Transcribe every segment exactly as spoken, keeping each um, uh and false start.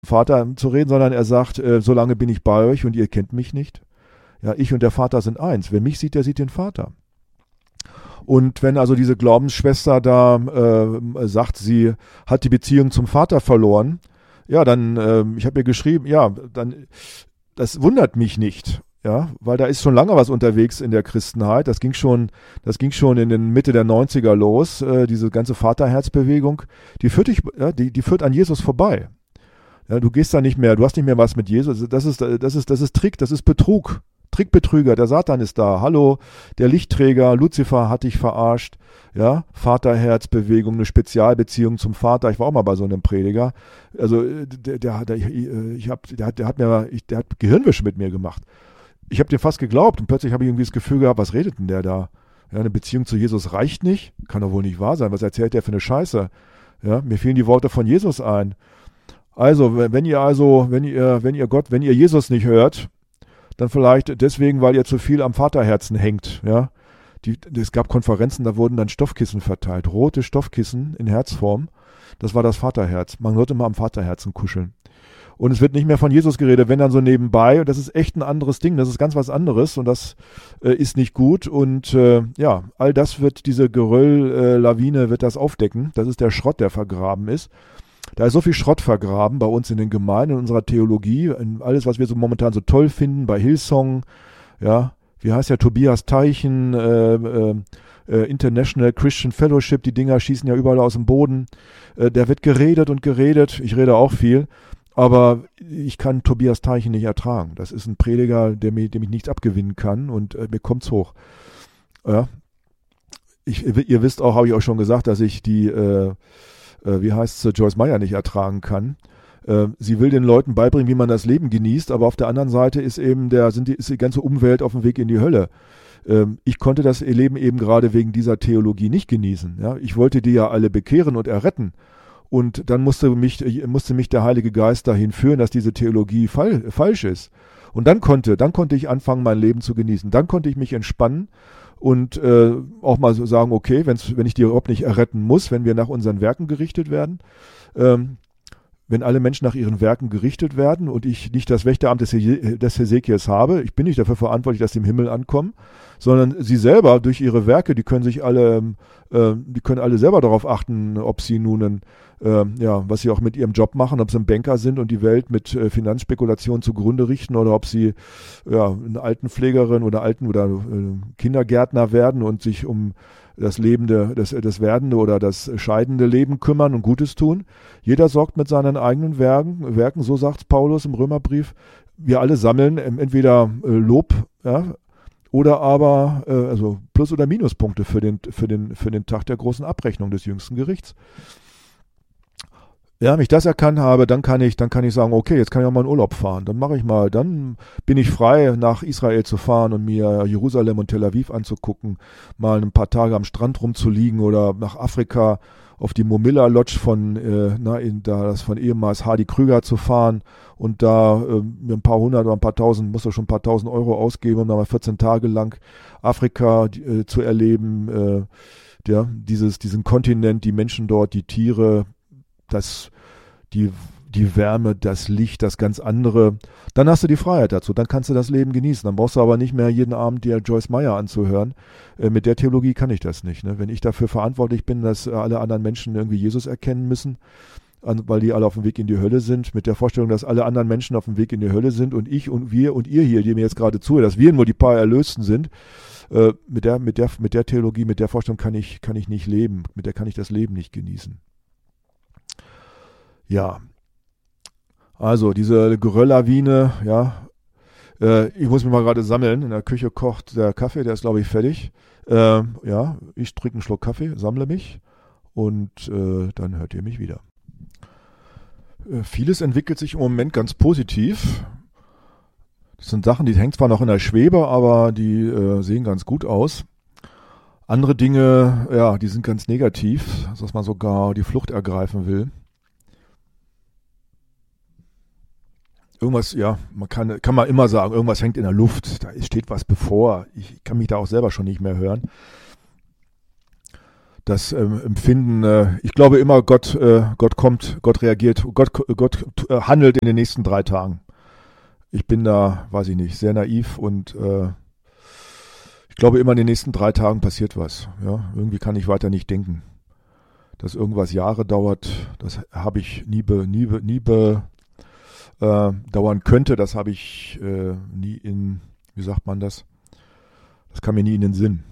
Vater zu reden, sondern er sagt, äh, solange bin ich bei euch und ihr kennt mich nicht. Ja, ich und der Vater sind eins. Wer mich sieht, der sieht den Vater. Und wenn also diese Glaubensschwester da äh, sagt, sie hat die Beziehung zum Vater verloren, ja, dann, äh, ich habe ihr geschrieben, ja, dann, das wundert mich nicht, ja, weil da ist schon lange was unterwegs in der Christenheit. Das ging schon, das ging schon in den Mitte der neunziger los, äh, diese ganze Vaterherzbewegung, die führt dich, ja, die, die führt an Jesus vorbei. Ja, du gehst da nicht mehr, du hast nicht mehr was mit Jesus. Das ist, das ist, das ist Trick, das ist Betrug. Trickbetrüger, der Satan ist da. Hallo, der Lichtträger, Luzifer hat dich verarscht. Ja, Vaterherzbewegung, eine Spezialbeziehung zum Vater. Ich war auch mal bei so einem Prediger. Also der, der, der, ich hab, der, hat, der hat mir, ich, der hat Gehirnwäsche mit mir gemacht. Ich habe dir fast geglaubt und plötzlich habe ich irgendwie das Gefühl gehabt, was redet denn der da? Ja, eine Beziehung zu Jesus reicht nicht. Kann doch wohl nicht wahr sein. Was erzählt der für eine Scheiße? Ja, mir fielen die Worte von Jesus ein. Also, wenn ihr also, wenn ihr, wenn ihr Gott, wenn ihr Jesus nicht hört, dann vielleicht deswegen, weil ihr zu viel am Vaterherzen hängt, ja. Die, es gab Konferenzen, da wurden dann Stoffkissen verteilt, rote Stoffkissen in Herzform. Das war das Vaterherz. Man sollte mal am Vaterherzen kuscheln. Und es wird nicht mehr von Jesus geredet, wenn dann so nebenbei. Und das ist echt ein anderes Ding. Das ist ganz was anderes und das äh, ist nicht gut. Und äh, ja, all das wird, diese Geröll-Lawine äh, wird das aufdecken. Das ist der Schrott, der vergraben ist. Da ist so viel Schrott vergraben bei uns in den Gemeinden, in unserer Theologie, in alles, was wir so momentan so toll finden, bei Hillsong, ja, wie heißt der, Tobias Teichen, äh, äh, International Christian Fellowship, die Dinger schießen ja überall aus dem Boden. Äh, der wird geredet und geredet, ich rede auch viel, aber ich kann Tobias Teichen nicht ertragen. Das ist ein Prediger, der mir, dem ich nichts abgewinnen kann und äh, mir kommt's hoch. Ja. Ich, ihr wisst auch, habe ich auch schon gesagt, dass ich die äh, wie heißt es, Joyce Meyer nicht ertragen kann. Äh, sie will den Leuten beibringen, wie man das Leben genießt, aber auf der anderen Seite ist eben der, sind die, ist die ganze Umwelt auf dem Weg in die Hölle. Ähm, ich konnte das Leben eben gerade wegen dieser Theologie nicht genießen. Ja? Ich wollte die ja alle bekehren und erretten. Und dann musste mich, musste mich der Heilige Geist dahin führen, dass diese Theologie fall, falsch ist. Und dann konnte, dann konnte ich anfangen, mein Leben zu genießen. Dann konnte ich mich entspannen und äh, auch mal so sagen, okay, wenn's, wenn ich die überhaupt nicht erretten muss, wenn wir nach unseren Werken gerichtet werden, ähm, wenn alle Menschen nach ihren Werken gerichtet werden und ich nicht das Wächteramt des, He- des Hesekiels habe, ich bin nicht dafür verantwortlich, dass sie im Himmel ankommen, sondern sie selber durch ihre Werke, die können sich alle, äh, die können alle selber darauf achten, ob sie nun, ein, äh, ja, was sie auch mit ihrem Job machen, ob sie ein Banker sind und die Welt mit äh, Finanzspekulationen zugrunde richten oder ob sie ja, eine Altenpflegerin oder Alten- oder äh, Kindergärtner werden und sich um das lebende, das, das werdende oder das scheidende Leben kümmern und Gutes tun. Jeder sorgt mit seinen eigenen Werken, Werken, so sagt Paulus im Römerbrief. Wir alle sammeln entweder äh, Lob, ja, oder aber äh, also Plus- oder Minuspunkte für den, für den, für den Tag der großen Abrechnung des jüngsten Gerichts. Ja, wenn ich das erkannt habe, dann kann ich, dann kann ich sagen, okay, jetzt kann ich auch mal in Urlaub fahren. Dann mache ich mal, dann bin ich frei, nach Israel zu fahren und mir Jerusalem und Tel Aviv anzugucken, mal ein paar Tage am Strand rumzuliegen oder nach Afrika auf die Momilla Lodge von, äh, na, in, da, das von ehemals Hardy Krüger zu fahren und da äh, mir ein paar hundert oder ein paar tausend, muss doch schon ein paar tausend Euro ausgeben, um da mal vierzehn Tage lang Afrika äh, zu erleben, äh, ja, dieses, diesen Kontinent, die Menschen dort, die Tiere, das, die, die Wärme, das Licht, das ganz andere, dann hast du die Freiheit dazu, dann kannst du das Leben genießen. Dann brauchst du aber nicht mehr jeden Abend dir Joyce Meyer anzuhören. Äh, mit der Theologie kann ich das nicht. Ne? Wenn ich dafür verantwortlich bin, dass alle anderen Menschen irgendwie Jesus erkennen müssen, an, weil die alle auf dem Weg in die Hölle sind, mit der Vorstellung, dass alle anderen Menschen auf dem Weg in die Hölle sind und ich und wir und ihr hier, die mir jetzt gerade zuhört, dass wir nur die paar Erlösten sind, äh, mit der, mit der, mit der Theologie, mit der Vorstellung kann ich, kann ich nicht leben, mit der kann ich das Leben nicht genießen. Ja, also diese Gerölllawine, ja, äh, ich muss mich mal gerade sammeln, in der Küche kocht der Kaffee, der ist glaube ich fertig. Äh, ja, ich trinke einen Schluck Kaffee, sammle mich und äh, dann hört ihr mich wieder. Äh, vieles entwickelt sich im Moment ganz positiv. Das sind Sachen, die hängen zwar noch in der Schwebe, aber die äh, sehen ganz gut aus. Andere Dinge, ja, die sind ganz negativ, dass man sogar die Flucht ergreifen will. Irgendwas, ja, man kann, kann man immer sagen, irgendwas hängt in der Luft, da steht was bevor. Ich kann mich da auch selber schon nicht mehr hören. das ähm, Empfinden, äh, ich glaube immer, Gott, äh, Gott kommt, Gott reagiert, Gott, Gott äh, handelt in den nächsten drei Tagen. Ich bin da, weiß ich nicht, sehr naiv und äh, ich glaube immer, in den nächsten drei Tagen passiert was. Ja, irgendwie kann ich weiter nicht denken. Dass irgendwas Jahre dauert, das habe ich nie, be, nie, be, nie be, äh, dauern könnte, das habe ich äh, nie in, wie sagt man das? Das kam mir nie in den Sinn.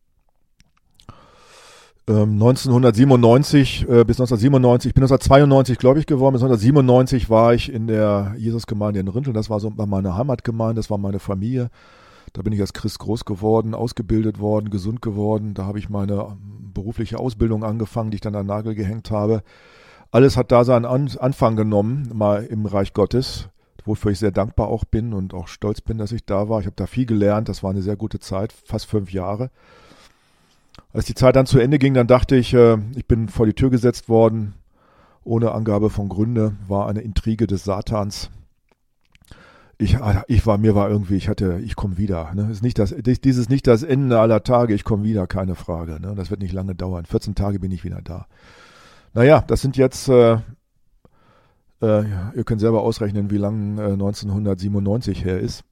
Ähm, neunzehnhundertsiebenundneunzig äh, bis neunzehnhundertsiebenundneunzig, ich bin neunzehnhundertzweiundneunzig gläubig geworden, bis neunzehnhundertsiebenundneunzig war ich in der Jesusgemeinde in Rinteln, das war so meine Heimatgemeinde, das war meine Familie. Da bin ich als Christ groß geworden, ausgebildet worden, gesund geworden. Da habe ich meine berufliche Ausbildung angefangen, die ich dann an den Nagel gehängt habe. Alles hat da seinen Anfang genommen, mal im Reich Gottes, wofür ich sehr dankbar auch bin und auch stolz bin, dass ich da war. Ich habe da viel gelernt, das war eine sehr gute Zeit, fast fünf Jahre. Als die Zeit dann zu Ende ging, dann dachte ich, ich bin vor die Tür gesetzt worden, ohne Angabe von Gründe, war eine Intrige des Satans. Ich, ich war, mir war irgendwie, ich hatte, ich komme wieder. Ne? Ist nicht das, dieses nicht das Ende aller Tage, ich komme wieder, keine Frage. Ne? Das wird nicht lange dauern. vierzehn Tage bin ich wieder da. Naja, das sind jetzt, äh, äh, ihr könnt selber ausrechnen, wie lange äh, neunzehnhundertsiebenundneunzig her ist.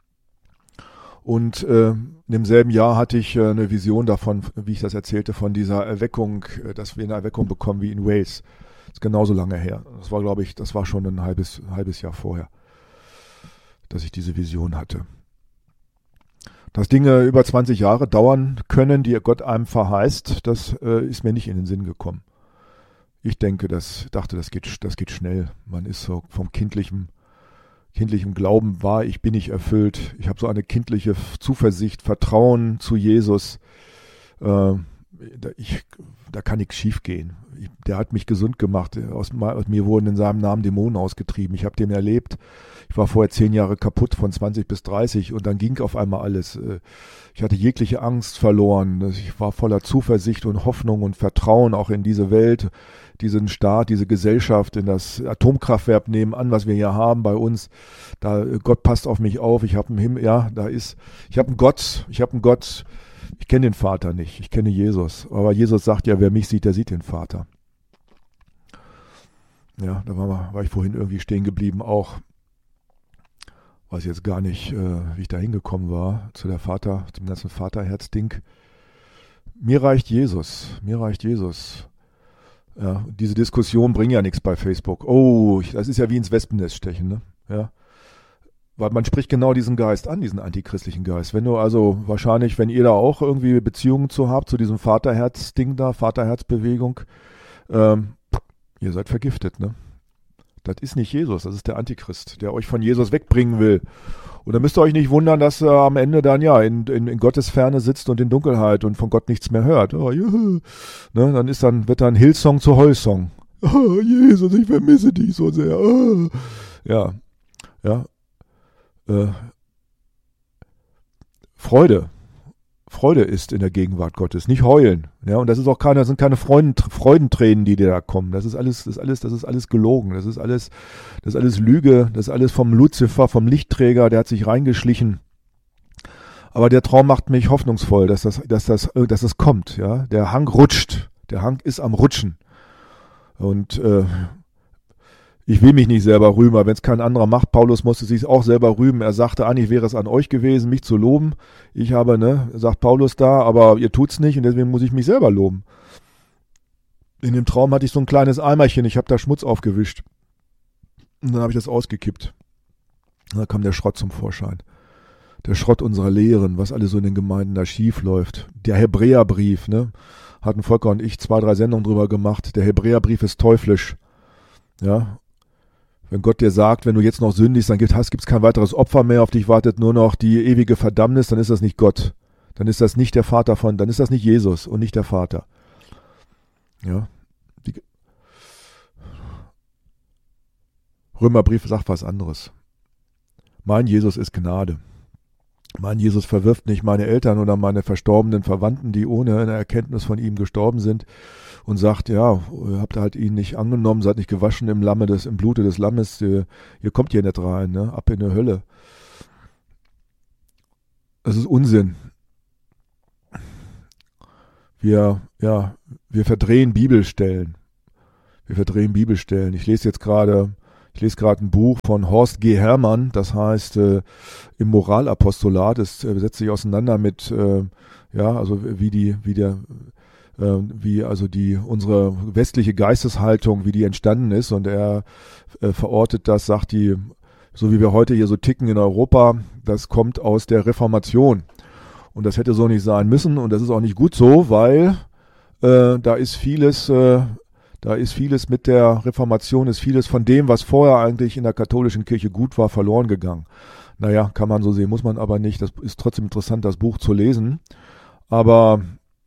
Und äh, in demselben Jahr hatte ich äh, eine Vision davon, wie ich das erzählte, von dieser Erweckung, äh, dass wir eine Erweckung bekommen wie in Wales. Das ist genauso lange her. Das war, glaube ich, das war schon ein halbes, halbes Jahr vorher, dass ich diese Vision hatte. Dass Dinge über zwanzig Jahre dauern können, die Gott einem verheißt, das äh, ist mir nicht in den Sinn gekommen. Ich denke, das dachte, das geht, das geht schnell. Man ist so vom kindlichen, kindlichen Glauben wahr, ich bin nicht erfüllt. Ich habe so eine kindliche Zuversicht, Vertrauen zu Jesus. Äh, ich, da kann nichts schief gehen. Der hat mich gesund gemacht. Aus, aus mir wurden in seinem Namen Dämonen ausgetrieben. Ich habe den erlebt. Ich war vorher zehn Jahre kaputt, von zwanzig bis dreißig, und dann ging auf einmal alles. Ich hatte jegliche Angst verloren. Ich war voller Zuversicht und Hoffnung und Vertrauen auch in diese Welt, diesen Staat, diese Gesellschaft, in das Atomkraftwerk nebenan, was wir hier haben bei uns. Da Gott passt auf mich auf. Ich habe einen Himmel, ja, da ist, ich habe einen Gott, ich habe einen Gott. Ich kenne den Vater nicht, ich kenne Jesus. Aber Jesus sagt ja, wer mich sieht, der sieht den Vater. Ja, da war, war ich vorhin irgendwie stehen geblieben auch. Weiß jetzt gar nicht, äh, wie ich da hingekommen war, zu der Vater, zum ganzen Vaterherz-Ding. Mir reicht Jesus, mir reicht Jesus. Ja, diese Diskussion bringen ja nichts bei Facebook. Oh, das ist ja wie ins Wespennest stechen, ne? Ja. Weil man spricht genau diesen Geist an, diesen antichristlichen Geist. Wenn du also wahrscheinlich, wenn ihr da auch irgendwie Beziehungen zu habt, zu diesem Vaterherz-Ding da, Vaterherzbewegung, ähm, ihr seid vergiftet, ne? Das ist nicht Jesus, das ist der Antichrist, der euch von Jesus wegbringen will. Und da müsst ihr euch nicht wundern, dass er am Ende dann ja in, in, in Gottes Ferne sitzt und in Dunkelheit und von Gott nichts mehr hört. Oh, juhu. Ne, dann ist dann, wird dann Hillsong zu Heulsong. Oh, Jesus, ich vermisse dich so sehr. Oh. Ja, ja. Äh, Freude. Freude ist in der Gegenwart Gottes, nicht heulen. Ja, und das ist auch keine, das sind keine Freuden, Freudentränen, die dir da kommen. Das ist alles, das ist alles, das ist alles gelogen. Das ist alles, das ist alles Lüge. Das ist alles vom Luzifer, vom Lichtträger, der hat sich reingeschlichen. Aber der Traum macht mich hoffnungsvoll, dass das, dass das, dass das kommt. Ja, der Hang rutscht. Der Hang ist am Rutschen. Und äh, ich will mich nicht selber rühmen, aber wenn es kein anderer macht, Paulus musste sich auch selber rühmen. Er sagte, eigentlich wäre es an euch gewesen, mich zu loben. Ich habe, ne, sagt Paulus da, aber ihr tut's nicht und deswegen muss ich mich selber loben. In dem Traum hatte ich so ein kleines Eimerchen, ich habe da Schmutz aufgewischt. Und dann habe ich das ausgekippt. Und da kam der Schrott zum Vorschein. Der Schrott unserer Lehren, was alles so in den Gemeinden da schief läuft. Der Hebräerbrief, ne, hatten Volker und ich zwei, drei Sendungen drüber gemacht. Der Hebräerbrief ist teuflisch. Ja, wenn Gott dir sagt, wenn du jetzt noch sündigst, dann gibt es kein weiteres Opfer mehr, auf dich wartet nur noch die ewige Verdammnis, dann ist das nicht Gott. Dann ist das nicht der Vater von, dann ist das nicht Jesus und nicht der Vater. Ja. Die Römerbrief sagt was anderes. Mein Jesus ist Gnade. Mein Jesus verwirft nicht meine Eltern oder meine verstorbenen Verwandten, die ohne eine Erkenntnis von ihm gestorben sind, und sagt, ja, ihr habt halt ihn nicht angenommen, seid nicht gewaschen im Lamme des, im Blute des Lammes, ihr, ihr kommt hier nicht rein, ne? Ab in die Hölle. Das ist Unsinn. wir, ja, wir verdrehen Bibelstellen. Wir verdrehen Bibelstellen. Ich lese jetzt gerade, ich lese gerade ein Buch von Horst G. Herrmann, das heißt äh, im Moralapostolat. Es äh, setzt sich auseinander mit, äh, ja, also wie die, wie der, äh, wie also die unsere westliche Geisteshaltung, wie die entstanden ist. Und er äh, verortet das, sagt die, so wie wir heute hier so ticken in Europa, das kommt aus der Reformation. Und das hätte so nicht sein müssen. Und das ist auch nicht gut so, weil äh, da ist vieles äh, Da ist vieles mit der Reformation, ist vieles von dem, was vorher eigentlich in der katholischen Kirche gut war, verloren gegangen. Naja, kann man so sehen, muss man aber nicht. Das ist trotzdem interessant, das Buch zu lesen. Aber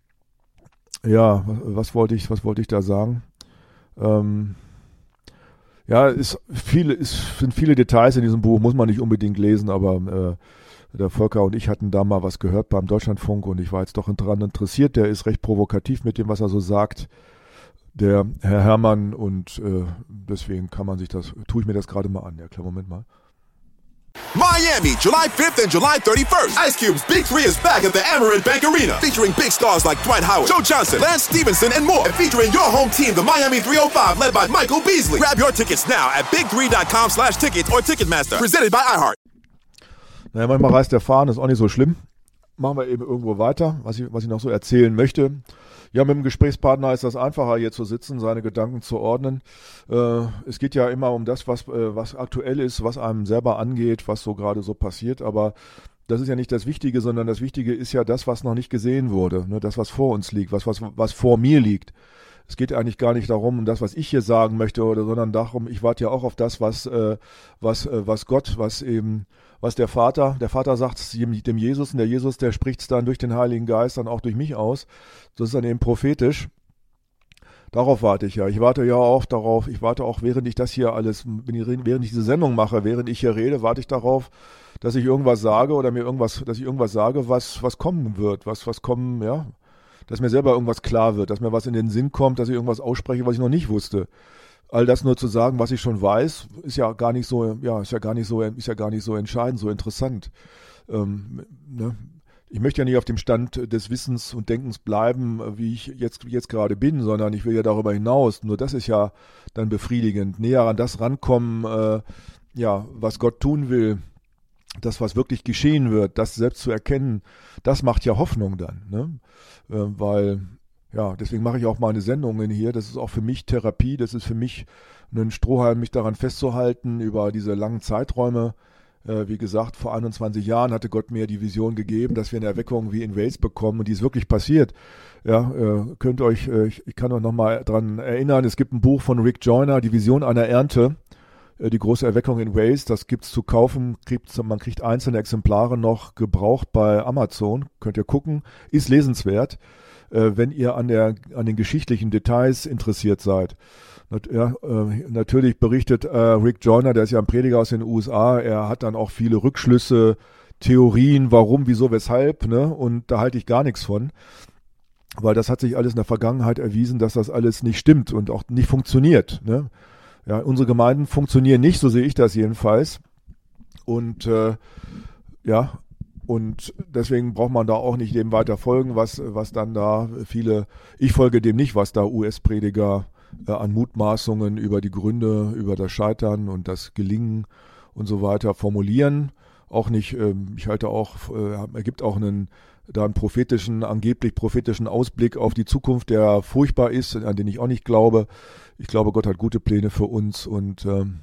ja, was wollte ich, was wollte ich da sagen? Ähm, ja, ist viele, ist, sind viele Details in diesem Buch, muss man nicht unbedingt lesen, aber äh, der Volker und ich hatten da mal was gehört beim Deutschlandfunk und ich war jetzt doch daran interessiert. Der ist recht provokativ mit dem, was er so sagt. Der Herr Herrmann, und äh, deswegen kann man sich das, tue ich mir das gerade mal an. Ja, klar, Moment mal. Miami, July fifth and July thirty-first. Ice Cube's Big Three is back at the Amerant Bank Arena, featuring big stars like Dwight Howard, Joe Johnson, Lance Stevenson, and more. And featuring your home team, the Miami three oh five, led by Michael Beasley. Grab your tickets now at big three dot com slash tickets or Ticketmaster. Presented by iHeart. Naja, manchmal reißt der Faden, ist auch nicht so schlimm. Machen wir eben irgendwo weiter, was ich, was ich noch so erzählen möchte. Ja, mit dem Gesprächspartner ist das einfacher, hier zu sitzen, seine Gedanken zu ordnen. Äh, es geht ja immer um das, was, äh, was aktuell ist, was einem selber angeht, was so gerade so passiert. Aber das ist ja nicht das Wichtige, sondern das Wichtige ist ja das, was noch nicht gesehen wurde. Ne? Das, was vor uns liegt, was, was, was vor mir liegt. Es geht eigentlich gar nicht darum, um das, was ich hier sagen möchte, oder, sondern darum, ich warte ja auch auf das, was, äh, was, äh, was Gott, was eben, was der Vater, der Vater sagt es dem Jesus, und der Jesus, der spricht es dann durch den Heiligen Geist dann auch durch mich aus. Das ist dann eben prophetisch. Darauf warte ich ja. Ich warte ja auch darauf, ich warte auch, während ich das hier alles, während ich diese Sendung mache, während ich hier rede, warte ich darauf, dass ich irgendwas sage oder mir irgendwas, dass ich irgendwas sage, was, was kommen wird, was, was kommen, ja, dass mir selber irgendwas klar wird, dass mir was in den Sinn kommt, dass ich irgendwas ausspreche, was ich noch nicht wusste. All das nur zu sagen, was ich schon weiß, ist ja gar nicht so, ja, ist ja gar nicht so, ist ja gar nicht so entscheidend, so interessant. Ähm, ne? Ich möchte ja nicht auf dem Stand des Wissens und Denkens bleiben, wie ich jetzt, jetzt gerade bin, sondern ich will ja darüber hinaus. Nur das ist ja dann befriedigend. Näher an das rankommen, äh, ja, was Gott tun will, das, was wirklich geschehen wird, das selbst zu erkennen, das macht ja Hoffnung dann, ne? Äh, weil, ja, deswegen mache ich auch meine Sendungen hier. Das ist auch für mich Therapie, das ist für mich ein Strohhalm, mich daran festzuhalten über diese langen Zeiträume. Äh, wie gesagt, vor einundzwanzig Jahren hatte Gott mir die Vision gegeben, dass wir eine Erweckung wie in Wales bekommen, und die ist wirklich passiert. Ja, äh, könnt euch, äh, ich, ich kann euch nochmal dran erinnern, es gibt ein Buch von Rick Joyner, Die Vision einer Ernte, äh, die große Erweckung in Wales, das gibt's zu kaufen, kriegt, man kriegt einzelne Exemplare noch gebraucht bei Amazon, könnt ihr gucken, ist lesenswert, äh, wenn ihr an der, an den geschichtlichen Details interessiert seid. Ja, äh, natürlich berichtet äh, Rick Joyner, der ist ja ein Prediger aus den U S A, er hat dann auch viele Rückschlüsse, Theorien, warum, wieso, weshalb, ne? Und da halte ich gar nichts von, weil das hat sich alles in der Vergangenheit erwiesen, dass das alles nicht stimmt und auch nicht funktioniert, ne? Ja, unsere Gemeinden funktionieren nicht, so sehe ich das jedenfalls. Und äh, ja, und deswegen braucht man da auch nicht dem weiter folgen, was, was dann da viele, ich folge dem nicht, was da U S-Prediger an Mutmaßungen über die Gründe, über das Scheitern und das Gelingen und so weiter formulieren. Auch nicht, ähm, ich halte auch, äh, er gibt auch einen, da einen prophetischen, angeblich prophetischen Ausblick auf die Zukunft, der furchtbar ist, an den ich auch nicht glaube. Ich glaube, Gott hat gute Pläne für uns, und ähm,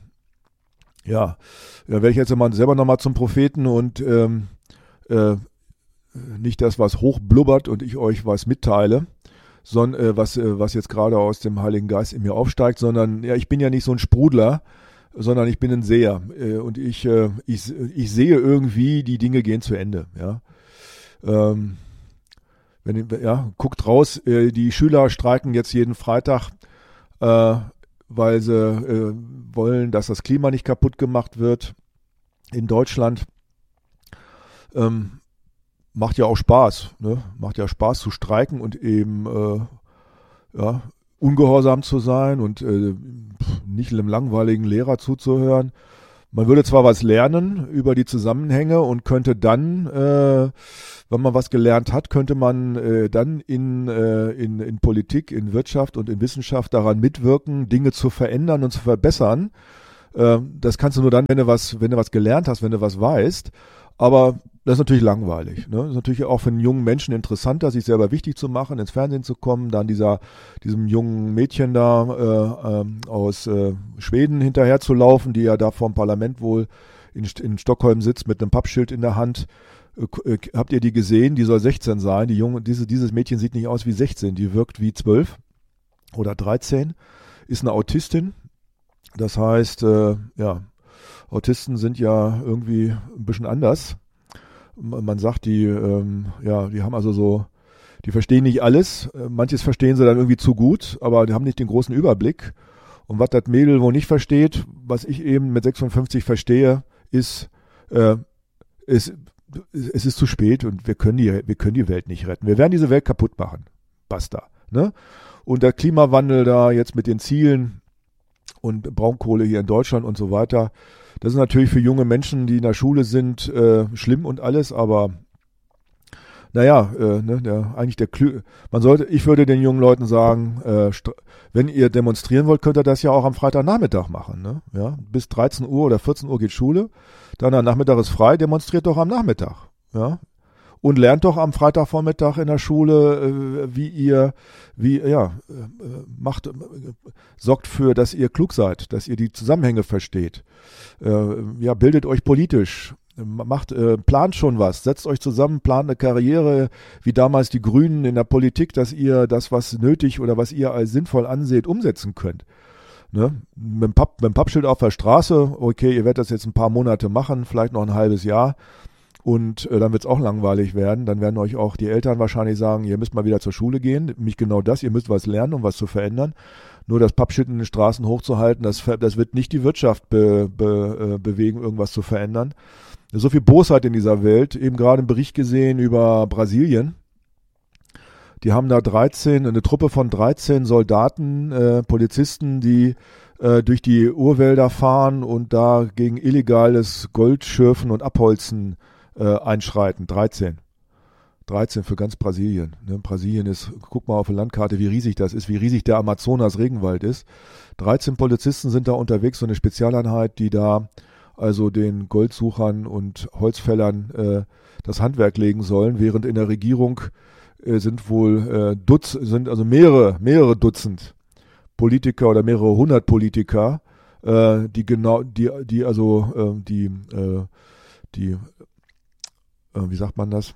ja, da werde ich jetzt mal selber nochmal zum Propheten und ähm, äh, nicht das, was hochblubbert und ich euch was mitteile, sondern äh, was, äh, was jetzt gerade aus dem Heiligen Geist in mir aufsteigt, sondern ja, ich bin ja nicht so ein Sprudler, sondern ich bin ein Seher, äh, und ich, äh, ich, ich sehe irgendwie, die Dinge gehen zu Ende. Ja, ähm, wenn, ja guckt raus, äh, die Schüler streiken jetzt jeden Freitag, äh, weil sie äh, wollen, dass das Klima nicht kaputt gemacht wird in Deutschland. Ähm, Macht ja auch Spaß, ne? Macht ja Spaß zu streiken und eben äh, ja, ungehorsam zu sein und äh, nicht einem langweiligen Lehrer zuzuhören. Man würde zwar was lernen über die Zusammenhänge und könnte dann, äh, wenn man was gelernt hat, könnte man äh, dann in, äh, in, in Politik, in Wirtschaft und in Wissenschaft daran mitwirken, Dinge zu verändern und zu verbessern. Äh, das kannst du nur dann, wenn du was, wenn du was gelernt hast, wenn du was weißt. Aber das ist natürlich langweilig. Ne? Das ist natürlich auch für einen jungen Menschen interessanter, sich selber wichtig zu machen, ins Fernsehen zu kommen, dann dieser, diesem jungen Mädchen da äh, äh, aus äh, Schweden hinterher zu laufen, die ja da vor dem Parlament wohl in, in Stockholm sitzt mit einem Pappschild in der Hand. Äh, habt ihr die gesehen? Die soll sechzehn sein. Die junge, diese, dieses Mädchen sieht nicht aus wie sechzehn, die wirkt wie zwölf oder dreizehn, ist eine Autistin. Das heißt, äh, ja, Autisten sind ja irgendwie ein bisschen anders. Man sagt, die, ähm, ja, die haben also so, die verstehen nicht alles. Manches verstehen sie dann irgendwie zu gut, aber die haben nicht den großen Überblick. Und was das Mädel wohl nicht versteht, was ich eben mit sechsundfünfzig verstehe, ist, äh, ist, es ist zu spät und wir können die, wir können die Welt nicht retten. Wir werden diese Welt kaputt machen. Basta. Ne? Und der Klimawandel da jetzt mit den Zielen und Braunkohle hier in Deutschland und so weiter, das ist natürlich für junge Menschen, die in der Schule sind, äh, schlimm und alles, aber naja, äh, ne, der, eigentlich der Klü man sollte, ich würde den jungen Leuten sagen, äh, wenn ihr demonstrieren wollt, könnt ihr das ja auch am Freitagnachmittag machen. Ne? Ja? Bis dreizehn Uhr oder vierzehn Uhr geht Schule, dann am Nachmittag ist frei, demonstriert doch am Nachmittag. Ja? Und lernt doch am Freitagvormittag in der Schule, äh, wie ihr, wie, ja, äh, macht, äh, sorgt für, dass ihr klug seid, dass ihr die Zusammenhänge versteht. Äh, ja, bildet euch politisch, macht, äh, plant schon was, setzt euch zusammen, plant eine Karriere, wie damals die Grünen in der Politik, dass ihr das, was nötig oder was ihr als sinnvoll anseht, umsetzen könnt. Ne? Mit dem Papp, mit dem Pappschild auf der Straße, okay, ihr werdet das jetzt ein paar Monate machen, vielleicht noch ein halbes Jahr. Und äh, dann wird es auch langweilig werden. Dann werden euch auch die Eltern wahrscheinlich sagen, ihr müsst mal wieder zur Schule gehen. Nämlich genau das, ihr müsst was lernen, um was zu verändern. Nur das Pappschild in den Straßen hochzuhalten, das, das wird nicht die Wirtschaft be, be, äh, bewegen, irgendwas zu verändern. So viel Bosheit in dieser Welt. Eben gerade einen Bericht gesehen über Brasilien. Die haben da dreizehn, eine Truppe von dreizehn Soldaten, äh, Polizisten, die äh, durch die Urwälder fahren und da gegen illegales Goldschürfen und Abholzen Äh, einschreiten. dreizehn. dreizehn für ganz Brasilien. Ne? Brasilien ist, guck mal auf der Landkarte, wie riesig das ist, wie riesig der Amazonas-Regenwald ist. dreizehn Polizisten sind da unterwegs, so eine Spezialeinheit, die da also den Goldsuchern und Holzfällern äh, das Handwerk legen sollen, während in der Regierung äh, sind wohl äh, Dutz, sind also mehrere, mehrere Dutzend Politiker oder mehrere hundert Politiker, äh, die genau, die, die also äh, die, äh, die wie sagt man das,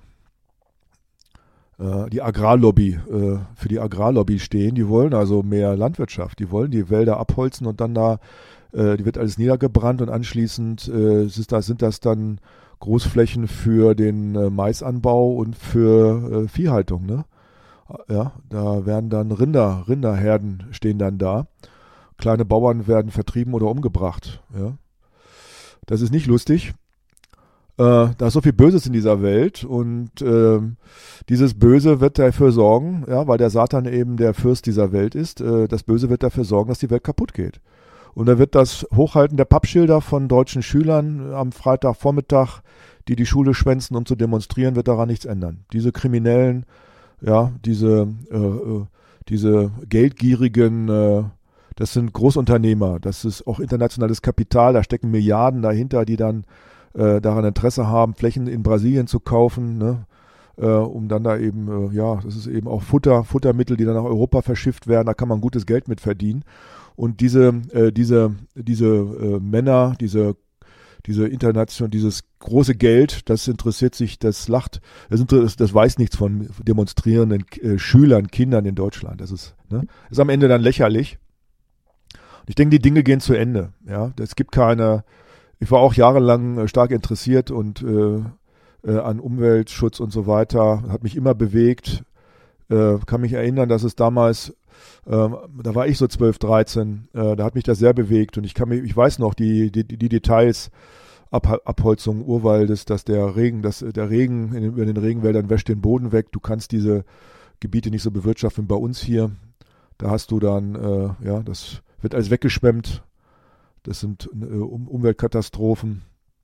die Agrarlobby, für die Agrarlobby stehen. Die wollen also mehr Landwirtschaft. Die wollen die Wälder abholzen und dann da, die wird alles niedergebrannt und anschließend sind das, sind das dann Großflächen für den Maisanbau und für Viehhaltung. Ne? Ja, da werden dann Rinder, Rinderherden stehen dann da. Kleine Bauern werden vertrieben oder umgebracht. Ja? Das ist nicht lustig. Äh, da ist so viel Böses in dieser Welt und äh, dieses Böse wird dafür sorgen, ja, weil der Satan eben der Fürst dieser Welt ist, äh, das Böse wird dafür sorgen, dass die Welt kaputt geht. Und da wird das Hochhalten der Pappschilder von deutschen Schülern am Freitagvormittag, die die Schule schwänzen, um zu demonstrieren, wird daran nichts ändern. Diese Kriminellen, ja, diese, äh, diese geldgierigen, äh, das sind Großunternehmer, das ist auch internationales Kapital, da stecken Milliarden dahinter, die dann Äh, daran Interesse haben, Flächen in Brasilien zu kaufen, ne? äh, um dann da eben, äh, ja, das ist eben auch Futter, Futtermittel, die dann nach Europa verschifft werden, da kann man gutes Geld mit verdienen. Und diese, äh, diese, diese äh, Männer, diese, diese Internation, dieses große Geld, das interessiert sich, das lacht, das, das, das weiß nichts von demonstrierenden äh, Schülern, Kindern in Deutschland. Das ist, ne? ist am Ende dann lächerlich. Und ich denke, die Dinge gehen zu Ende. Ja, es gibt keine. Ich war auch jahrelang stark interessiert und äh, äh, an Umweltschutz und so weiter, hat mich immer bewegt. Äh, kann mich erinnern, dass es damals, äh, da war ich so zwölf, dreizehn, äh, da hat mich das sehr bewegt und ich kann mich, ich weiß noch die, die, die Details, Ab, Abholzung Urwaldes, dass der Regen, dass der Regen in, über den Regenwäldern wäscht den Boden weg. Du kannst diese Gebiete nicht so bewirtschaften wie bei uns hier. Da hast du dann, äh, ja, das wird alles weggeschwemmt. das sind äh, um, Umweltkatastrophen.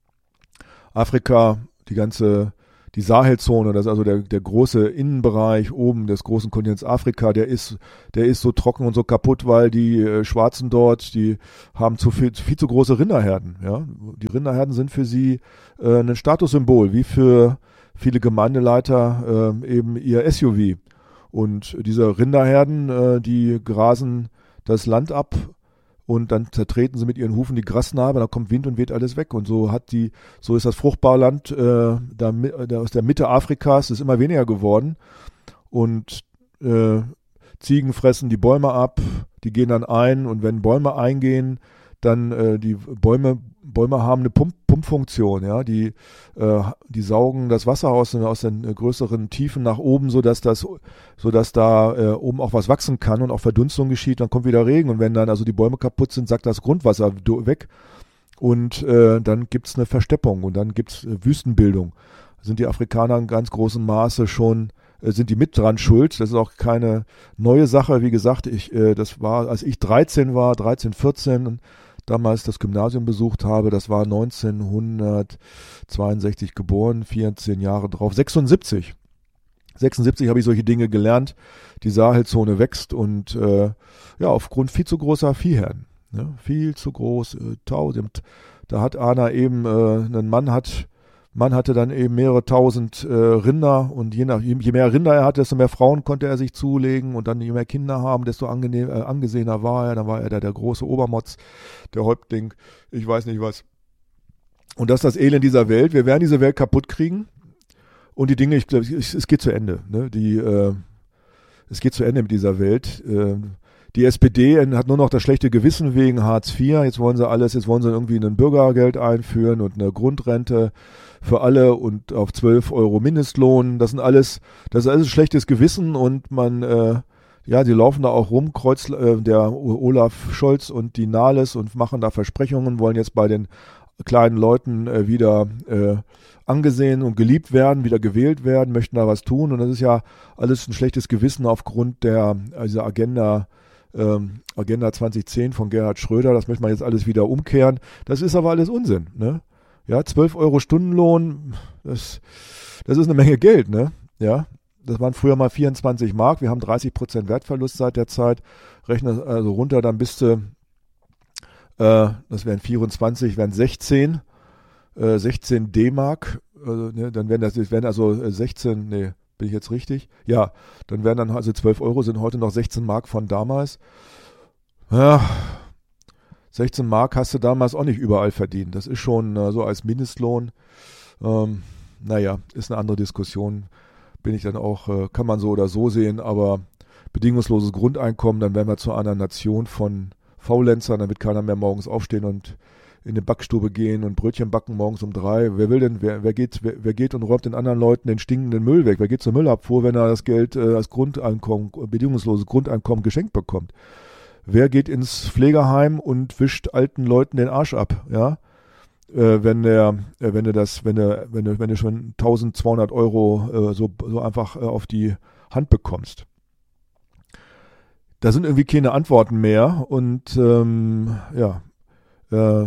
Afrika, die ganze, die Sahelzone, das ist also der, der große Innenbereich oben des großen Kontinents Afrika, der ist, der ist so trocken und so kaputt, weil die äh, Schwarzen dort, die haben zu viel, viel zu große Rinderherden. Ja? Die Rinderherden sind für sie äh, ein Statussymbol, wie für viele Gemeindeleiter äh, eben ihr S U V. Und diese Rinderherden, äh, die grasen das Land ab und dann zertreten sie mit ihren Hufen die Grasnarbe, da kommt Wind und weht alles weg. Und so hat die, so ist das Fruchtbarland äh, da, da aus der Mitte Afrikas ist immer weniger geworden. Und äh, Ziegen fressen die Bäume ab, die gehen dann ein, und wenn Bäume eingehen, dann äh, die Bäume Bäume haben eine Pump, Pumpfunktion, ja, die äh, die saugen das Wasser aus, aus den äh, größeren Tiefen nach oben, so dass das so dass da äh, oben auch was wachsen kann und auch Verdunstung geschieht, dann kommt wieder Regen, und wenn dann also die Bäume kaputt sind, sackt das Grundwasser weg, und äh, dann gibt's eine Versteppung, und dann gibt's äh, Wüstenbildung. Da sind die Afrikaner in ganz großem Maße schon äh, sind die mit dran schuld. Das ist auch keine neue Sache, wie gesagt, ich äh, das war, als ich dreizehn war, dreizehn, vierzehn, damals das Gymnasium besucht habe, das war neunzehnhundertzweiundsechzig geboren, vierzehn Jahre drauf, sechsundsiebzig. sechsundsiebzig habe ich solche Dinge gelernt, die Sahelzone wächst, und äh, ja, aufgrund viel zu großer Viehherden, ne? Viel zu groß, äh, tausend, da hat einer eben, äh, ein Mann hat, Mann hatte dann eben mehrere tausend äh, Rinder, und je, nach, je mehr Rinder er hatte, desto mehr Frauen konnte er sich zulegen, und dann je mehr Kinder haben, desto angenehm, äh, angesehener war er, dann war er da der große Obermotz, der Häuptling, ich weiß nicht was. Und das ist das Elend dieser Welt, wir werden diese Welt kaputt kriegen, und die Dinge, ich glaube, es, es geht zu Ende, ne? Die, äh, es geht zu Ende mit dieser Welt. Äh, Die S P D hat nur noch das schlechte Gewissen wegen Hartz vier. Jetzt wollen sie alles, jetzt wollen sie irgendwie ein Bürgergeld einführen und eine Grundrente für alle und auf zwölf Euro Mindestlohn. Das sind alles, das ist alles schlechtes Gewissen, und man, äh, ja, die laufen da auch rum, Kreuz, äh, der Olaf Scholz und die Nahles, und machen da Versprechungen, wollen jetzt bei den kleinen Leuten äh, wieder äh, angesehen und geliebt werden, wieder gewählt werden, möchten da was tun, und das ist ja alles ein schlechtes Gewissen aufgrund der, also Agenda, Ähm, Agenda zwanzig zehn von Gerhard Schröder, das möchte man jetzt alles wieder umkehren. Das ist aber alles Unsinn, ne? Ja, zwölf Euro Stundenlohn, das, das ist eine Menge Geld, ne? Ja, das waren früher mal vierundzwanzig Mark, wir haben dreißig Prozent Wertverlust seit der Zeit, rechne also runter, dann bist du, äh, das wären vierundzwanzig, wären sechzehn, äh, sechzehn D-Mark, äh, ne? Dann wären das, das wären also sechzehn, nee, bin ich jetzt richtig? Ja, dann wären dann also zwölf Euro, sind heute noch sechzehn Mark von damals. Ja, sechzehn Mark hast du damals auch nicht überall verdient. Das ist schon äh, so als Mindestlohn. Ähm, naja, ist eine andere Diskussion. Bin ich dann auch, äh, kann man so oder so sehen, aber bedingungsloses Grundeinkommen, dann wären wir zu einer Nation von Faulenzern, dann wird keiner mehr morgens aufstehen und in eine Backstube gehen und Brötchen backen morgens um drei. Wer will denn, wer, wer geht, wer, wer geht und räumt den anderen Leuten den stinkenden Müll weg? Wer geht zur Müllabfuhr, wenn er das Geld äh, als Grundeinkommen, bedingungsloses Grundeinkommen geschenkt bekommt? Wer geht ins Pflegeheim und wischt alten Leuten den Arsch ab? Ja, äh, wenn der, äh, wenn du das, wenn du, wenn du, wenn du schon eintausendzweihundert Euro äh, so, so einfach äh, auf die Hand bekommst. Da sind irgendwie keine Antworten mehr, und ähm, ja, äh,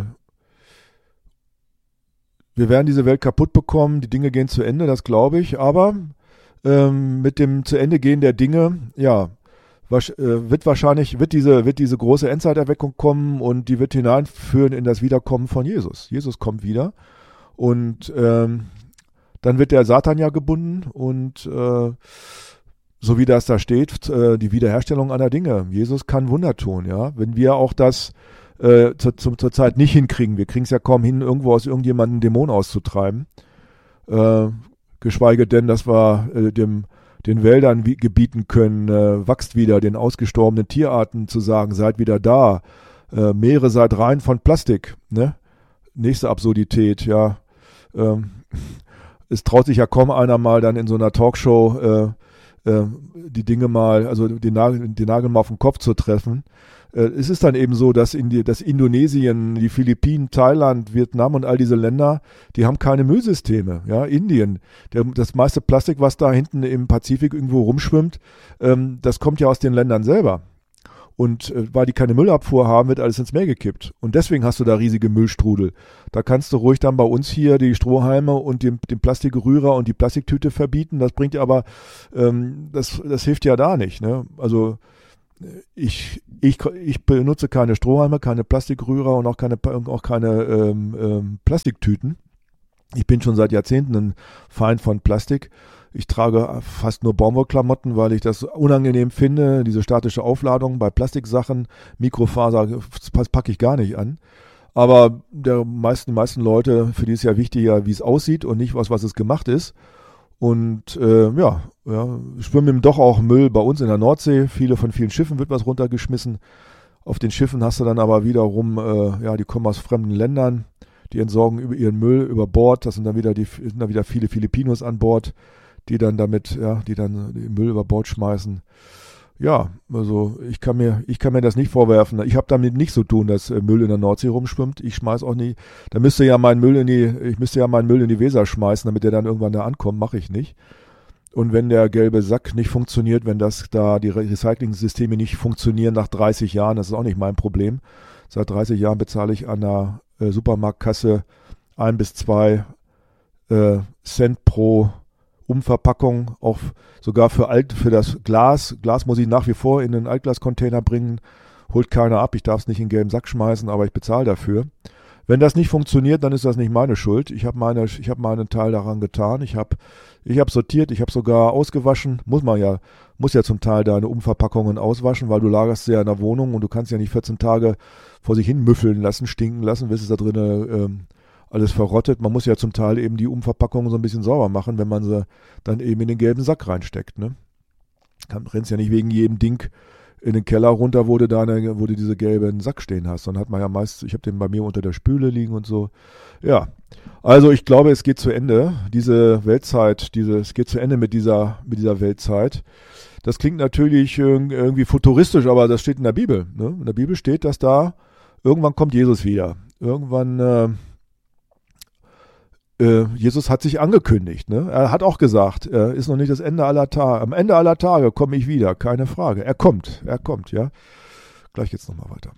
wir werden diese Welt kaputt bekommen, die Dinge gehen zu Ende, das glaube ich, aber ähm, mit dem zu Ende gehen der Dinge, ja, was, äh, wird wahrscheinlich, wird diese, wird diese große Endzeiterweckung kommen, und die wird hineinführen in das Wiederkommen von Jesus. Jesus kommt wieder, und ähm, dann wird der Satan ja gebunden, und äh, so wie das da steht, äh, die Wiederherstellung aller Dinge. Jesus kann Wunder tun, ja, wenn wir auch das Äh, zur, zur, zur Zeit nicht hinkriegen. Wir kriegen es ja kaum hin, irgendwo aus irgendjemandem einen Dämon auszutreiben. Äh, geschweige denn, dass wir äh, dem, den Wäldern wie, gebieten können, äh, wächst wieder, den ausgestorbenen Tierarten zu sagen, seid wieder da. Äh, Meere seid rein von Plastik. Ne? Nächste Absurdität, ja. Ähm, es traut sich ja kaum einer mal dann in so einer Talkshow äh, äh, die Dinge mal, also den Nagel, den Nagel mal auf den Kopf zu treffen. Es ist dann eben so, dass, in die, dass Indonesien, die Philippinen, Thailand, Vietnam und all diese Länder, die haben keine Müllsysteme. Ja, Indien, der, das meiste Plastik, was da hinten im Pazifik irgendwo rumschwimmt, ähm, das kommt ja aus den Ländern selber. Und äh, weil die keine Müllabfuhr haben, wird alles ins Meer gekippt. Und deswegen hast du da riesige Müllstrudel. Da kannst du ruhig dann bei uns hier die Strohhalme und den, den Plastikrührer und die Plastiktüte verbieten. Das bringt ja aber, ähm, das, das hilft ja da nicht. Ne? Also ich, ich, ich benutze keine Strohhalme, keine Plastikrührer und auch keine, auch keine ähm, ähm, Plastiktüten. Ich bin schon seit Jahrzehnten ein Feind von Plastik. Ich trage fast nur Baumwollklamotten, weil ich das unangenehm finde, diese statische Aufladung bei Plastiksachen. Mikrofaser packe ich gar nicht an. Aber der meisten, die meisten Leute, für die ist ja wichtiger, wie es aussieht und nicht was, was es gemacht ist. Und äh, ja, ja, schwimmen doch auch Müll bei uns in der Nordsee. Viele von vielen Schiffen wird was runtergeschmissen. Auf den Schiffen hast du dann aber wiederum, äh, ja, die kommen aus fremden Ländern, die entsorgen über ihren Müll über Bord. Das sind dann wieder die, sind dann wieder viele Filipinos an Bord, die dann damit, ja, die dann den Müll über Bord schmeißen. Ja, also ich kann mir, ich kann mir das nicht vorwerfen. Ich habe damit nichts zu tun, dass Müll in der Nordsee rumschwimmt. Ich schmeiß auch nie. Da müsste ja mein Müll in die, ich müsste ja meinen Müll in die Weser schmeißen, damit der dann irgendwann da ankommt. Mache ich nicht. Und wenn der gelbe Sack nicht funktioniert, wenn das da die Recycling-Systeme nicht funktionieren nach dreißig Jahren, das ist auch nicht mein Problem. Seit dreißig Jahren bezahle ich an der äh, Supermarktkasse ein bis zwei äh, Cent pro Umverpackung, auch sogar für alt, für das Glas. Glas muss ich nach wie vor in den Altglascontainer bringen. Holt keiner ab. Ich darf es nicht in den gelben Sack schmeißen, aber ich bezahle dafür. Wenn das nicht funktioniert, dann ist das nicht meine Schuld. Ich habe meine, ich habe meinen Teil daran getan. Ich habe, ich habe sortiert. Ich habe sogar ausgewaschen. Muss man ja, muss ja zum Teil deine Umverpackungen auswaschen, weil du lagerst sie ja in der Wohnung und du kannst ja nicht vierzehn Tage vor sich hin müffeln lassen, stinken lassen, bis es da drinnen ähm, alles verrottet. Man muss ja zum Teil eben die Umverpackungen so ein bisschen sauber machen, wenn man sie dann eben in den gelben Sack reinsteckt. Ne? Du rennst ja nicht wegen jedem Ding in den Keller runter, wo du, deine, wo du diese gelben Sack stehen hast. Dann hat man ja meist, ich habe den bei mir unter der Spüle liegen und so. Ja, also ich glaube, es geht zu Ende. Diese Weltzeit, diese, es geht zu Ende mit dieser, mit dieser Weltzeit. Das klingt natürlich irgendwie futuristisch, aber das steht in der Bibel. Ne? In der Bibel steht, dass da irgendwann kommt Jesus wieder. Irgendwann äh, Jesus hat sich angekündigt. Ne? Er hat auch gesagt, er ist noch nicht das Ende aller Tage. Am Ende aller Tage komme ich wieder, keine Frage. Er kommt, er kommt, ja. Gleich geht's nochmal weiter.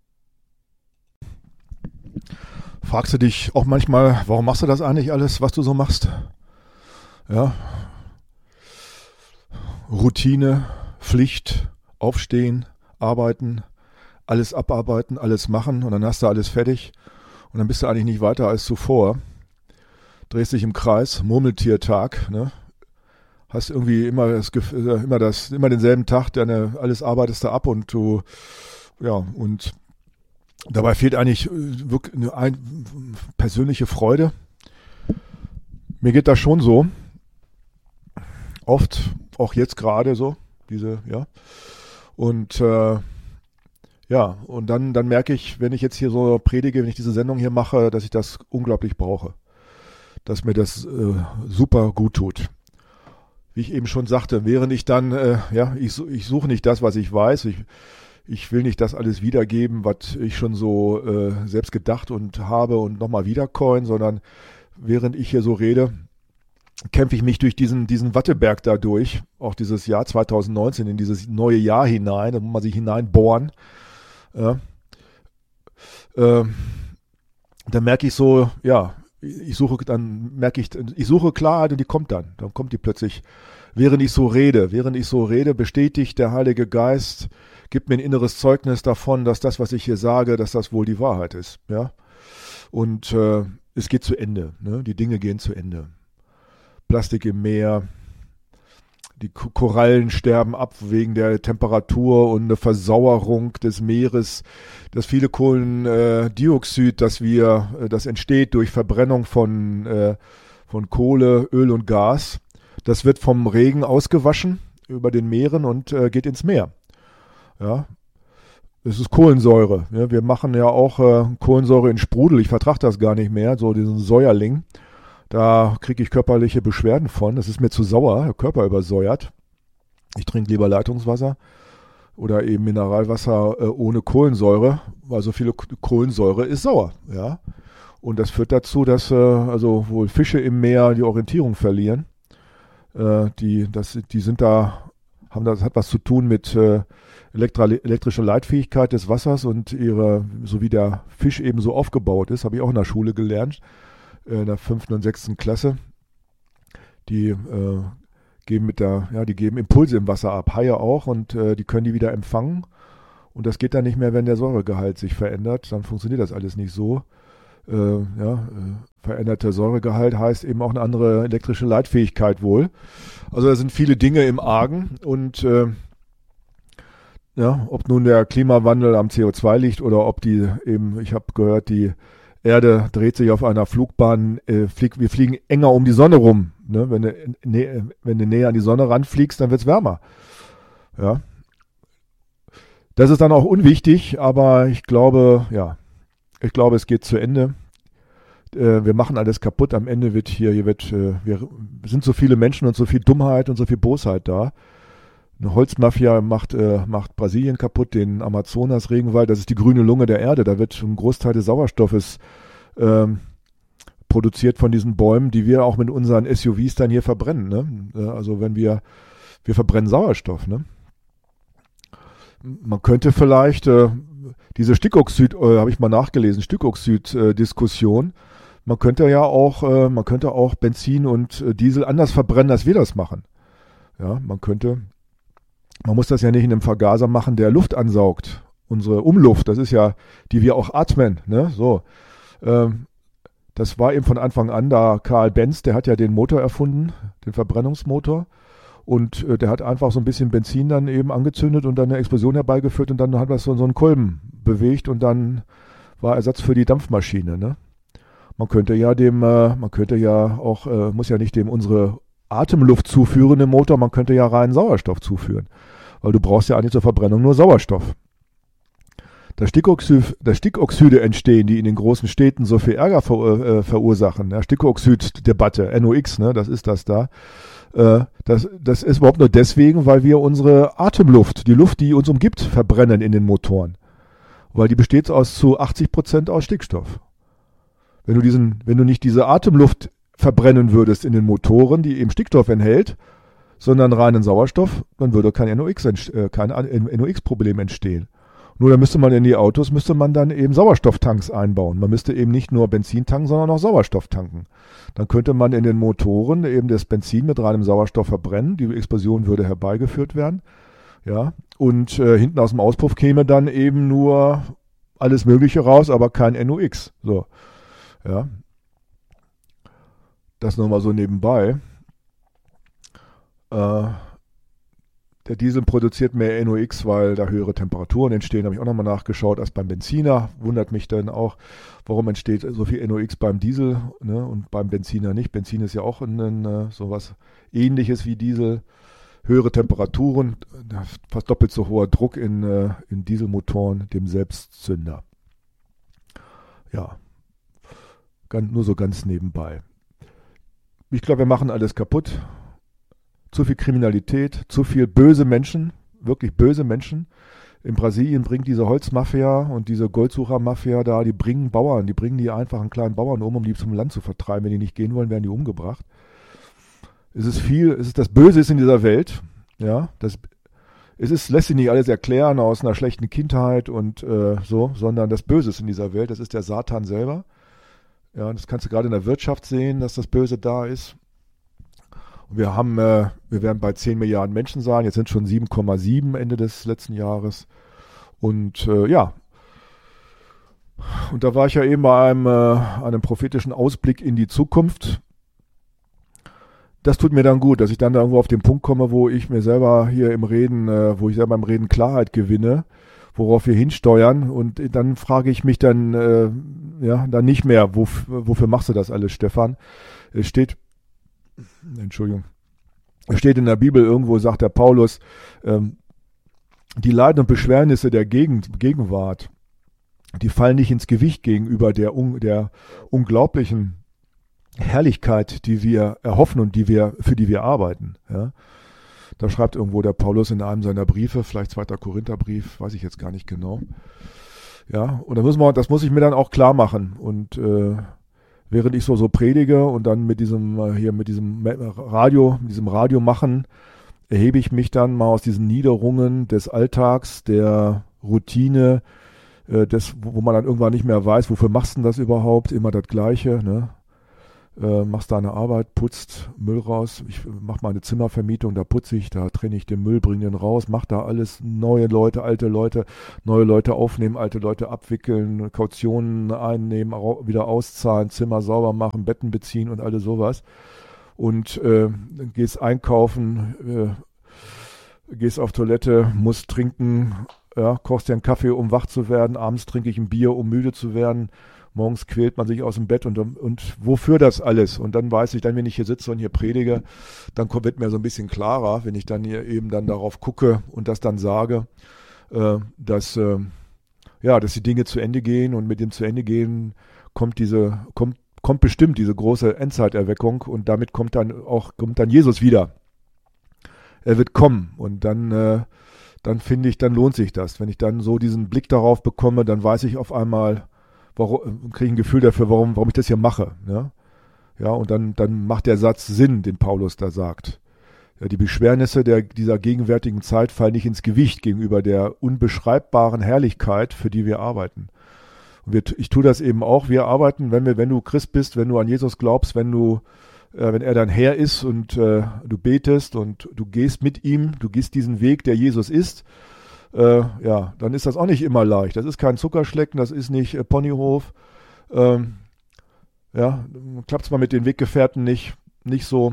Fragst du dich auch manchmal, warum machst du das eigentlich alles, was du so machst? Ja. Routine, Pflicht, aufstehen, arbeiten, alles abarbeiten, alles machen und dann hast du alles fertig und dann bist du eigentlich nicht weiter als zuvor. Drehst dich im Kreis, Murmeltiertag, ne? Hast irgendwie immer das, immer das, immer denselben Tag, deine, alles arbeitest du ab und du, ja, und dabei fehlt eigentlich wirklich eine ein, persönliche Freude. Mir geht das schon so. Oft, auch jetzt gerade so, diese, ja. Und, äh, ja, und dann, dann merke ich, wenn ich jetzt hier so predige, wenn ich diese Sendung hier mache, dass ich das unglaublich brauche. Dass mir das äh, super gut tut. Wie ich eben schon sagte, während ich dann, äh, ja, ich, ich suche nicht das, was ich weiß. Ich, ich will nicht das alles wiedergeben, was ich schon so äh, selbst gedacht und habe und nochmal wiedercoin, sondern während ich hier so rede, kämpfe ich mich durch diesen, diesen Watteberg da durch, auch dieses Jahr zwanzig neunzehn, in dieses neue Jahr hinein, da muss man sich hineinbohren. Ja. Äh, da merke ich so, ja, ich suche, dann merke ich, ich suche Klarheit und die kommt dann. Dann kommt die plötzlich, während ich so rede, während ich so rede, bestätigt der Heilige Geist, gibt mir ein inneres Zeugnis davon, dass das, was ich hier sage, dass das wohl die Wahrheit ist. Ja? Und äh, es geht zu Ende. Ne? Die Dinge gehen zu Ende. Plastik im Meer, die Korallen sterben ab wegen der Temperatur und eine Versauerung des Meeres. Das viele Kohlendioxid, das wir, das entsteht durch Verbrennung von, äh, von Kohle, Öl und Gas, das wird vom Regen ausgewaschen über den Meeren und äh, geht ins Meer. Ja, es ist Kohlensäure. Ja, wir machen ja auch äh, Kohlensäure in Sprudel. Ich vertrage das gar nicht mehr, so diesen Säuerling. Da kriege ich körperliche Beschwerden von. Das ist mir zu sauer, der Körper übersäuert. Ich trinke lieber Leitungswasser oder eben Mineralwasser äh, ohne Kohlensäure, weil so viele Kohlensäure ist sauer. Ja? Und das führt dazu, dass äh, also wohl Fische im Meer die Orientierung verlieren. Äh, die, das, die sind da, haben das hat was zu tun mit äh, elektri- elektrischer Leitfähigkeit des Wassers und ihre, so wie der Fisch eben so aufgebaut ist, habe ich auch in der Schule gelernt, äh, in der fünften und sechsten Klasse. Die äh, geben mit der, ja, die geben Impulse im Wasser ab, Haie auch, und äh, die können die wieder empfangen. Und das geht dann nicht mehr, wenn der Säuregehalt sich verändert. Dann funktioniert das alles nicht so. Äh, ja, äh, veränderter Säuregehalt heißt eben auch eine andere elektrische Leitfähigkeit wohl. Also da sind viele Dinge im Argen. Und äh, ja, ob nun der Klimawandel am C O zwei liegt oder ob die eben, ich habe gehört, die Erde dreht sich auf einer Flugbahn, äh, flieg, wir fliegen enger um die Sonne rum. Ne? Wenn, du, ne, wenn du näher an die Sonne ranfliegst, dann wird es wärmer. Ja. Das ist dann auch unwichtig, aber ich glaube, ja, ich glaube, es geht zu Ende. Äh, wir machen alles kaputt. Am Ende wird hier, hier wird, äh, wir sind so viele Menschen und so viel Dummheit und so viel Bosheit da. Eine Holzmafia macht, äh, macht Brasilien kaputt, den Amazonas-Regenwald. Das ist die grüne Lunge der Erde. Da wird ein Großteil des Sauerstoffes ähm, produziert von diesen Bäumen, die wir auch mit unseren S U Vs dann hier verbrennen. Ne? Äh, also wenn wir, wir verbrennen Sauerstoff, ne? Man könnte vielleicht äh, diese Stickoxid, äh, habe ich mal nachgelesen, Stickoxid-Diskussion, äh, man könnte ja auch, äh, man könnte auch Benzin und äh, Diesel anders verbrennen, als wir das machen. Ja, man könnte, man muss das ja nicht in einem Vergaser machen, der Luft ansaugt. Unsere Umluft, das ist ja, die wir auch atmen, ne? So. Ähm, das war eben von Anfang an da Karl Benz, der hat ja den Motor erfunden, den Verbrennungsmotor. Und äh, der hat einfach so ein bisschen Benzin dann eben angezündet und dann eine Explosion herbeigeführt und dann hat man so, so einen Kolben bewegt und dann war Ersatz für die Dampfmaschine. Ne? Man könnte ja dem, äh, man könnte ja auch, äh, muss ja nicht dem unsere Atemluft zuführen im Motor, man könnte ja reinen Sauerstoff zuführen. Weil du brauchst ja eigentlich zur Verbrennung nur Sauerstoff. Da Stickoxid, da Stickoxide entstehen, die in den großen Städten so viel Ärger ver, äh, verursachen. Ja, Stickoxid-Debatte, N O X, ne, das ist das da. Das, das ist überhaupt nur deswegen, weil wir unsere Atemluft, die Luft, die uns umgibt, verbrennen in den Motoren. Weil die besteht aus zu achtzig Prozent aus Stickstoff. Wenn du diesen, wenn du nicht diese Atemluft verbrennen würdest in den Motoren, die eben Stickstoff enthält, sondern reinen Sauerstoff, dann würde kein N O X, äh, kein N O X-Problem entstehen. Nur da müsste man in die Autos, müsste man dann eben Sauerstofftanks einbauen. Man müsste eben nicht nur Benzin tanken, sondern auch Sauerstoff tanken. Dann könnte man in den Motoren eben das Benzin mit reinem Sauerstoff verbrennen. Die Explosion würde herbeigeführt werden. Ja, und äh, hinten aus dem Auspuff käme dann eben nur alles Mögliche raus, aber kein N O X. So, ja. Das nur mal so nebenbei. Äh, Der Diesel produziert mehr N O X, weil da höhere Temperaturen entstehen. Habe ich auch nochmal nachgeschaut als beim Benziner. Wundert mich dann auch, warum entsteht so viel N O X beim Diesel, ne, und beim Benziner nicht. Benzin ist ja auch ein, ein, sowas Ähnliches wie Diesel. Höhere Temperaturen, fast doppelt so hoher Druck in, in Dieselmotoren, dem Selbstzünder. Ja, ganz, nur so ganz nebenbei. Ich glaube, wir machen alles kaputt. Zu viel Kriminalität, zu viel böse Menschen, wirklich böse Menschen. In Brasilien bringt diese Holzmafia und diese Goldsuchermafia da, die bringen Bauern, die bringen die einfachen kleinen Bauern um, um die zum Land zu vertreiben. Wenn die nicht gehen wollen, werden die umgebracht. Es ist viel, es ist das Böse ist in dieser Welt. Ja, das, es ist, lässt sich nicht alles erklären aus einer schlechten Kindheit und äh, so, sondern das Böse ist in dieser Welt. Das ist der Satan selber. Ja, das kannst du gerade in der Wirtschaft sehen, dass das Böse da ist. Und wir haben, äh, wir werden bei zehn Milliarden Menschen sein, jetzt sind schon sieben Komma sieben Ende des letzten Jahres. Und äh, ja, und da war ich ja eben bei einem, äh, einem prophetischen Ausblick in die Zukunft. Das tut mir dann gut, dass ich dann da irgendwo auf den Punkt komme, wo ich mir selber hier im Reden, äh, wo ich selber im Reden Klarheit gewinne, worauf wir hinsteuern. Und dann frage ich mich dann, äh, ja, dann nicht mehr, wof- wofür machst du das alles, Stefan? Es steht, Entschuldigung, es steht in der Bibel irgendwo, sagt der Paulus, ähm, die Leiden und Beschwernisse der Gegend, Gegenwart, die fallen nicht ins Gewicht gegenüber der, un, der unglaublichen Herrlichkeit, die wir erhoffen und die wir, für die wir arbeiten. Ja? Da schreibt irgendwo der Paulus in einem seiner Briefe, vielleicht zweiter Korintherbrief, weiß ich jetzt gar nicht genau. Ja, und da muss man, das muss ich mir dann auch klar machen. Und äh, während ich so so predige und dann mit diesem äh, hier mit diesem Radio, mit diesem Radio machen, erhebe ich mich dann mal aus diesen Niederungen des Alltags, der Routine, äh, des, wo man dann irgendwann nicht mehr weiß, wofür machst du denn das überhaupt? Immer das Gleiche, ne? Äh, machst deine Arbeit, putzt Müll raus. Ich mache meine Zimmervermietung, da putze ich, da trenne ich den Müll, bringe den raus, mache da alles, neue Leute, alte Leute, neue Leute aufnehmen, alte Leute abwickeln, Kautionen einnehmen, au- wieder auszahlen, Zimmer sauber machen, Betten beziehen und alles sowas. Und äh, dann gehst einkaufen, äh, gehst auf Toilette, musst trinken, ja, kochst dir einen Kaffee, um wach zu werden, abends trinke ich ein Bier, um müde zu werden. Morgens quält man sich aus dem Bett und, und wofür das alles? Und dann weiß ich, dann wenn ich hier sitze und hier predige, dann kommt, wird mir so ein bisschen klarer, wenn ich dann hier eben dann darauf gucke und das dann sage, äh, dass, äh, ja, dass die Dinge zu Ende gehen und mit dem zu Ende gehen kommt diese, kommt, kommt bestimmt diese große Endzeiterweckung und damit kommt dann auch, kommt dann Jesus wieder. Er wird kommen und dann, äh, dann finde ich, dann lohnt sich das. Wenn ich dann so diesen Blick darauf bekomme, dann weiß ich auf einmal, warum, kriege ich ein Gefühl dafür, warum, warum ich das hier mache. Ja, ja und dann, dann macht der Satz Sinn, den Paulus da sagt. Ja, die Beschwernisse der, dieser gegenwärtigen Zeit fallen nicht ins Gewicht gegenüber der unbeschreibbaren Herrlichkeit, für die wir arbeiten. Und wir, ich tue das eben auch. Wir arbeiten, wenn wir, wenn du Christ bist, wenn du an Jesus glaubst, wenn du, äh, wenn er dein Herr ist und äh, du betest und du gehst mit ihm, du gehst diesen Weg, der Jesus ist, Äh, ja, dann ist das auch nicht immer leicht. Das ist kein Zuckerschlecken, das ist nicht äh, Ponyhof. Ähm, ja, klappt es mal mit den Weggefährten nicht, nicht so.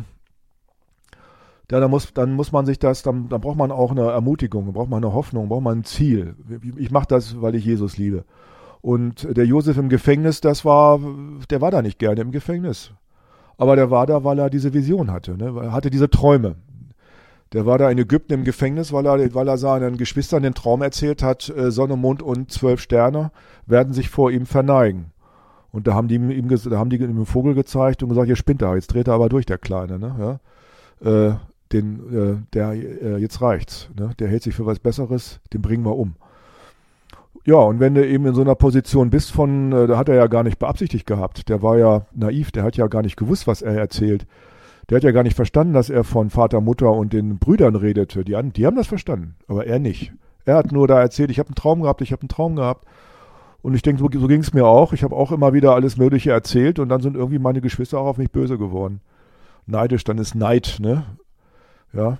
Ja, dann muss, dann muss man sich das, dann, dann braucht man auch eine Ermutigung, dann braucht man eine Hoffnung, braucht man ein Ziel. Ich mache das, weil ich Jesus liebe. Und der Josef im Gefängnis, das war, der war da nicht gerne im Gefängnis. Aber der war da, weil er diese Vision hatte, ne? Er hatte diese Träume. Der war da in Ägypten im Gefängnis, weil er, weil er seinen Geschwistern den Traum erzählt hat, äh, Sonne, Mond und zwölf Sterne werden sich vor ihm verneigen. Und da haben die ihm, da haben die ihm einen Vogel gezeigt und gesagt, ihr spinnt da, jetzt dreht er aber durch, der Kleine, ne? Ja? Äh, den, äh, der, äh, jetzt reicht's, ne? Der hält sich für was Besseres, den bringen wir um. Ja, und wenn du eben in so einer Position bist von, äh, da hat er ja gar nicht beabsichtigt gehabt, der war ja naiv, der hat ja gar nicht gewusst, was er erzählt. Der hat ja gar nicht verstanden, dass er von Vater, Mutter und den Brüdern redete. Die, die haben das verstanden, aber er nicht. Er hat nur da erzählt, ich habe einen Traum gehabt, ich habe einen Traum gehabt. Und ich denke, so, so ging es mir auch. Ich habe auch immer wieder alles Mögliche erzählt und dann sind irgendwie meine Geschwister auch auf mich böse geworden. Neidisch, dann ist Neid, ne? Ja.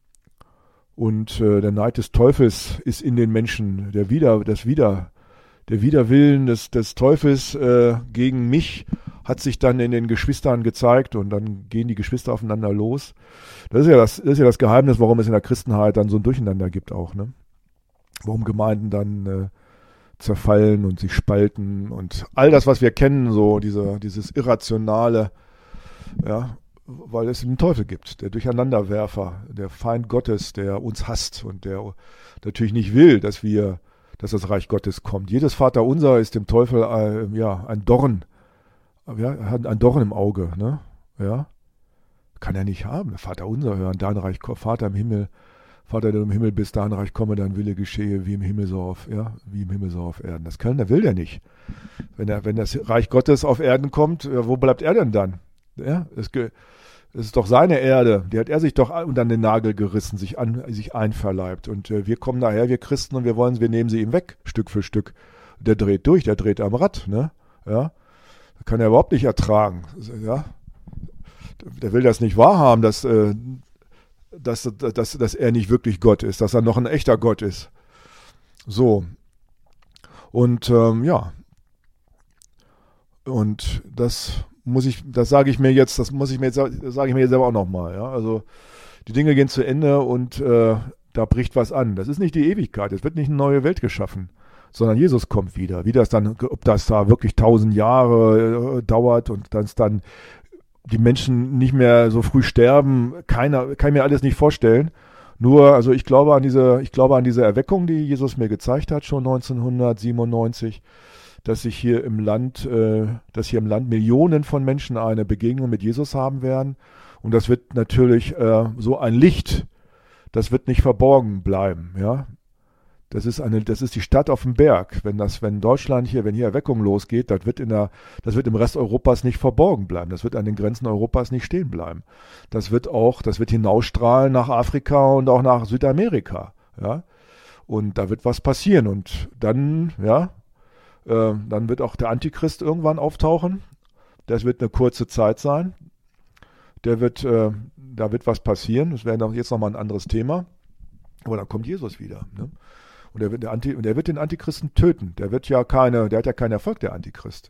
Und äh, der Neid des Teufels ist in den Menschen, der Wider, das Wider, der Widerwillen des, des Teufels äh, gegen mich hat sich dann in den Geschwistern gezeigt und dann gehen die Geschwister aufeinander los. Das ist ja das, das ist ja das Geheimnis, warum es in der Christenheit dann so ein Durcheinander gibt auch, ne? Warum Gemeinden dann äh, zerfallen und sich spalten und all das, was wir kennen, so diese, dieses Irrationale, ja, weil es den Teufel gibt, der Durcheinanderwerfer, der Feind Gottes, der uns hasst und der natürlich nicht will, dass wir, dass das Reich Gottes kommt. Jedes Vaterunser ist dem Teufel äh, ja ein Dorn, ja, er hat ein Dorn im Auge, ne? Ja, kann er nicht haben. Vater unser hören, dein Reich, Vater im Himmel, Vater, der du im Himmel bist, dein Reich komme, dein Wille geschehe, wie im Himmel so auf, ja, wie im Himmel so auf Erden. Das kann, der will der nicht. Wenn er, wenn das Reich Gottes auf Erden kommt, wo bleibt er denn dann? Ja, es, es ist doch seine Erde, die hat er sich doch unter den Nagel gerissen, sich an, sich einverleibt. Und äh, wir kommen daher, wir Christen, und wir wollen, wir nehmen sie ihm weg, Stück für Stück. Der dreht durch, der dreht am Rad, ne? Ja. Kann er überhaupt nicht ertragen. Ja? Der will das nicht wahrhaben, dass, äh, dass, dass, dass er nicht wirklich Gott ist, dass er noch ein echter Gott ist. So. Und ähm, ja. Und das muss ich, das sage ich mir jetzt, das muss ich mir jetzt, das sage ich mir jetzt selber auch nochmal. Ja? Also die Dinge gehen zu Ende und äh, da bricht was an. Das ist nicht die Ewigkeit, es wird nicht eine neue Welt geschaffen, sondern Jesus kommt wieder. Wie das dann, ob das da wirklich tausend Jahre äh, dauert und dass dann die Menschen nicht mehr so früh sterben, keiner, kann ich mir alles nicht vorstellen. Nur, also ich glaube an diese, ich glaube an diese Erweckung, die Jesus mir gezeigt hat, schon neunzehnhundertsiebenundneunzig, dass sich hier im Land, äh, dass hier im Land Millionen von Menschen eine Begegnung mit Jesus haben werden. Und das wird natürlich äh, so ein Licht, das wird nicht verborgen bleiben, ja. Das ist eine, das ist die Stadt auf dem Berg. Wenn das, wenn Deutschland hier, wenn hier Erweckung losgeht, das wird in der, das wird im Rest Europas nicht verborgen bleiben. Das wird an den Grenzen Europas nicht stehen bleiben. Das wird auch, das wird hinausstrahlen nach Afrika und auch nach Südamerika, ja. Und da wird was passieren. Und dann, ja, äh, dann wird auch der Antichrist irgendwann auftauchen. Das wird eine kurze Zeit sein. Der wird, äh, da wird was passieren. Das wäre jetzt nochmal ein anderes Thema. Aber dann kommt Jesus wieder, ne? Und der wird, der, Anti, der wird den Antichristen töten. Der wird ja keine, der hat ja keinen Erfolg, der Antichrist.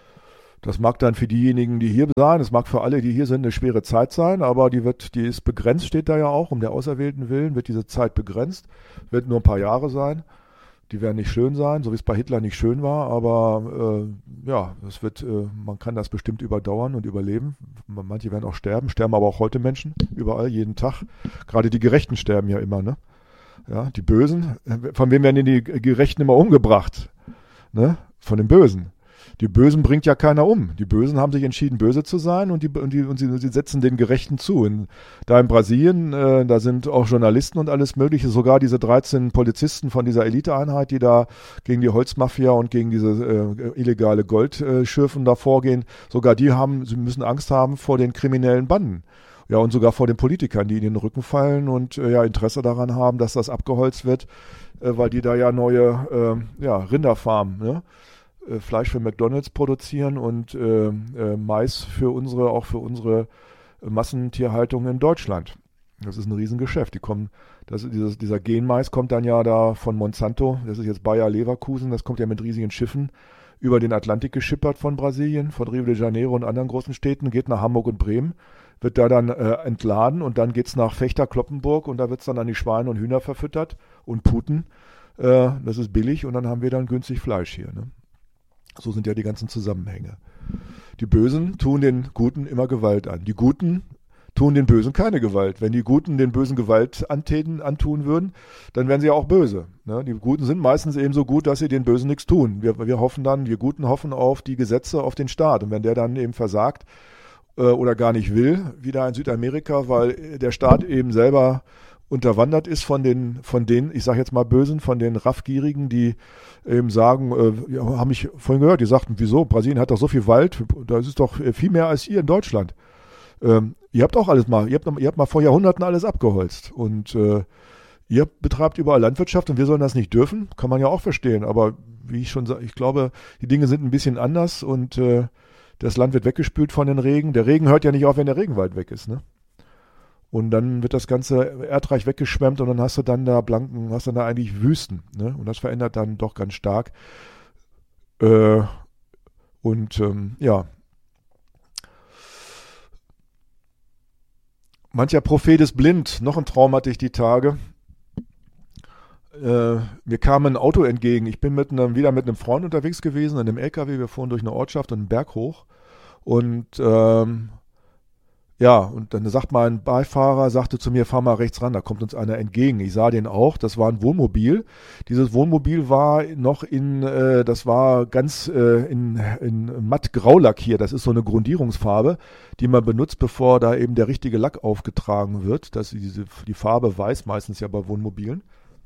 Das mag dann für diejenigen, die hier sein, das mag für alle, die hier sind, eine schwere Zeit sein, aber die wird, die ist begrenzt, steht da ja auch, um der Auserwählten willen wird diese Zeit begrenzt, wird nur ein paar Jahre sein. Die werden nicht schön sein, so wie es bei Hitler nicht schön war, aber äh, ja, das wird, äh, man kann das bestimmt überdauern und überleben. Manche werden auch sterben, sterben aber auch heute Menschen, überall, jeden Tag. Gerade die Gerechten sterben ja immer, ne? Ja, die Bösen, von wem werden denn die Gerechten immer umgebracht? Ne? Von den Bösen. Die Bösen bringt ja keiner um. Die Bösen haben sich entschieden, böse zu sein und, die, und, die, und sie, sie setzen den Gerechten zu. In, da in Brasilien, äh, da sind auch Journalisten und alles Mögliche, sogar diese dreizehn Polizisten von dieser Eliteeinheit, die da gegen die Holzmafia und gegen diese äh, illegale Goldschürfen da vorgehen, sogar die haben, sie müssen Angst haben vor den kriminellen Banden. Ja, und sogar vor den Politikern, die in den Rücken fallen und äh, ja Interesse daran haben, dass das abgeholzt wird, äh, weil die da ja neue äh, ja, Rinderfarmen, ne? äh, Fleisch für McDonald's produzieren und äh, äh, Mais für unsere, auch für unsere Massentierhaltung in Deutschland. Das ist ein Riesengeschäft. Die kommen, das, dieses, dieser Genmais kommt dann ja da von Monsanto, das ist jetzt Bayer Leverkusen, das kommt ja mit riesigen Schiffen über den Atlantik geschippert von Brasilien, von Rio de Janeiro und anderen großen Städten, geht nach Hamburg und Bremen, wird da dann äh, entladen und dann geht's nach Fechter-Kloppenburg und da wird's dann an die Schweine und Hühner verfüttert und Puten. Äh, das ist billig und dann haben wir dann günstig Fleisch hier. Ne? So sind ja die ganzen Zusammenhänge. Die Bösen tun den Guten immer Gewalt an. Die Guten tun den Bösen keine Gewalt. Wenn die Guten den Bösen Gewalt antäten, antun würden, dann wären sie ja auch böse. Ne? Die Guten sind meistens eben so gut, dass sie den Bösen nichts tun. Wir, wir hoffen dann, wir Guten hoffen auf die Gesetze, auf den Staat. Und wenn der dann eben versagt, oder gar nicht will, wie da in Südamerika, weil der Staat eben selber unterwandert ist von den, von den, ich sage jetzt mal Bösen, von den Raffgierigen, die eben sagen, äh, ja, haben mich vorhin gehört, die sagten, wieso, Brasilien hat doch so viel Wald, das ist doch viel mehr als ihr in Deutschland. Ähm, ihr habt auch alles mal, ihr habt, ihr habt mal vor Jahrhunderten alles abgeholzt und äh, ihr betreibt überall Landwirtschaft und wir sollen das nicht dürfen, kann man ja auch verstehen, aber wie ich schon sage, ich glaube, die Dinge sind ein bisschen anders und äh, das Land wird weggespült von den Regen. Der Regen hört ja nicht auf, wenn der Regenwald weg ist, ne? Und dann wird das ganze Erdreich weggeschwemmt und dann hast du dann da blanken, hast dann da eigentlich Wüsten, ne? Und das verändert dann doch ganz stark. Äh, und ähm, ja. Mancher Prophet ist blind. Noch ein Traum hatte ich die Tage. Äh, mir kam ein Auto entgegen. Ich bin mit einem, wieder mit einem Freund unterwegs gewesen, in einem L K W. Wir fuhren durch eine Ortschaft und einen Berg hoch. Und ähm, ja, und dann sagt mein Beifahrer, sagte zu mir, fahr mal rechts ran, da kommt uns einer entgegen. Ich sah den auch, das war ein Wohnmobil. Dieses Wohnmobil war noch in, äh, das war ganz äh, in, in mattgrau lackiert. Das ist so eine Grundierungsfarbe, die man benutzt, bevor da eben der richtige Lack aufgetragen wird. Das ist diese, die Farbe weiß meistens ja bei Wohnmobilen.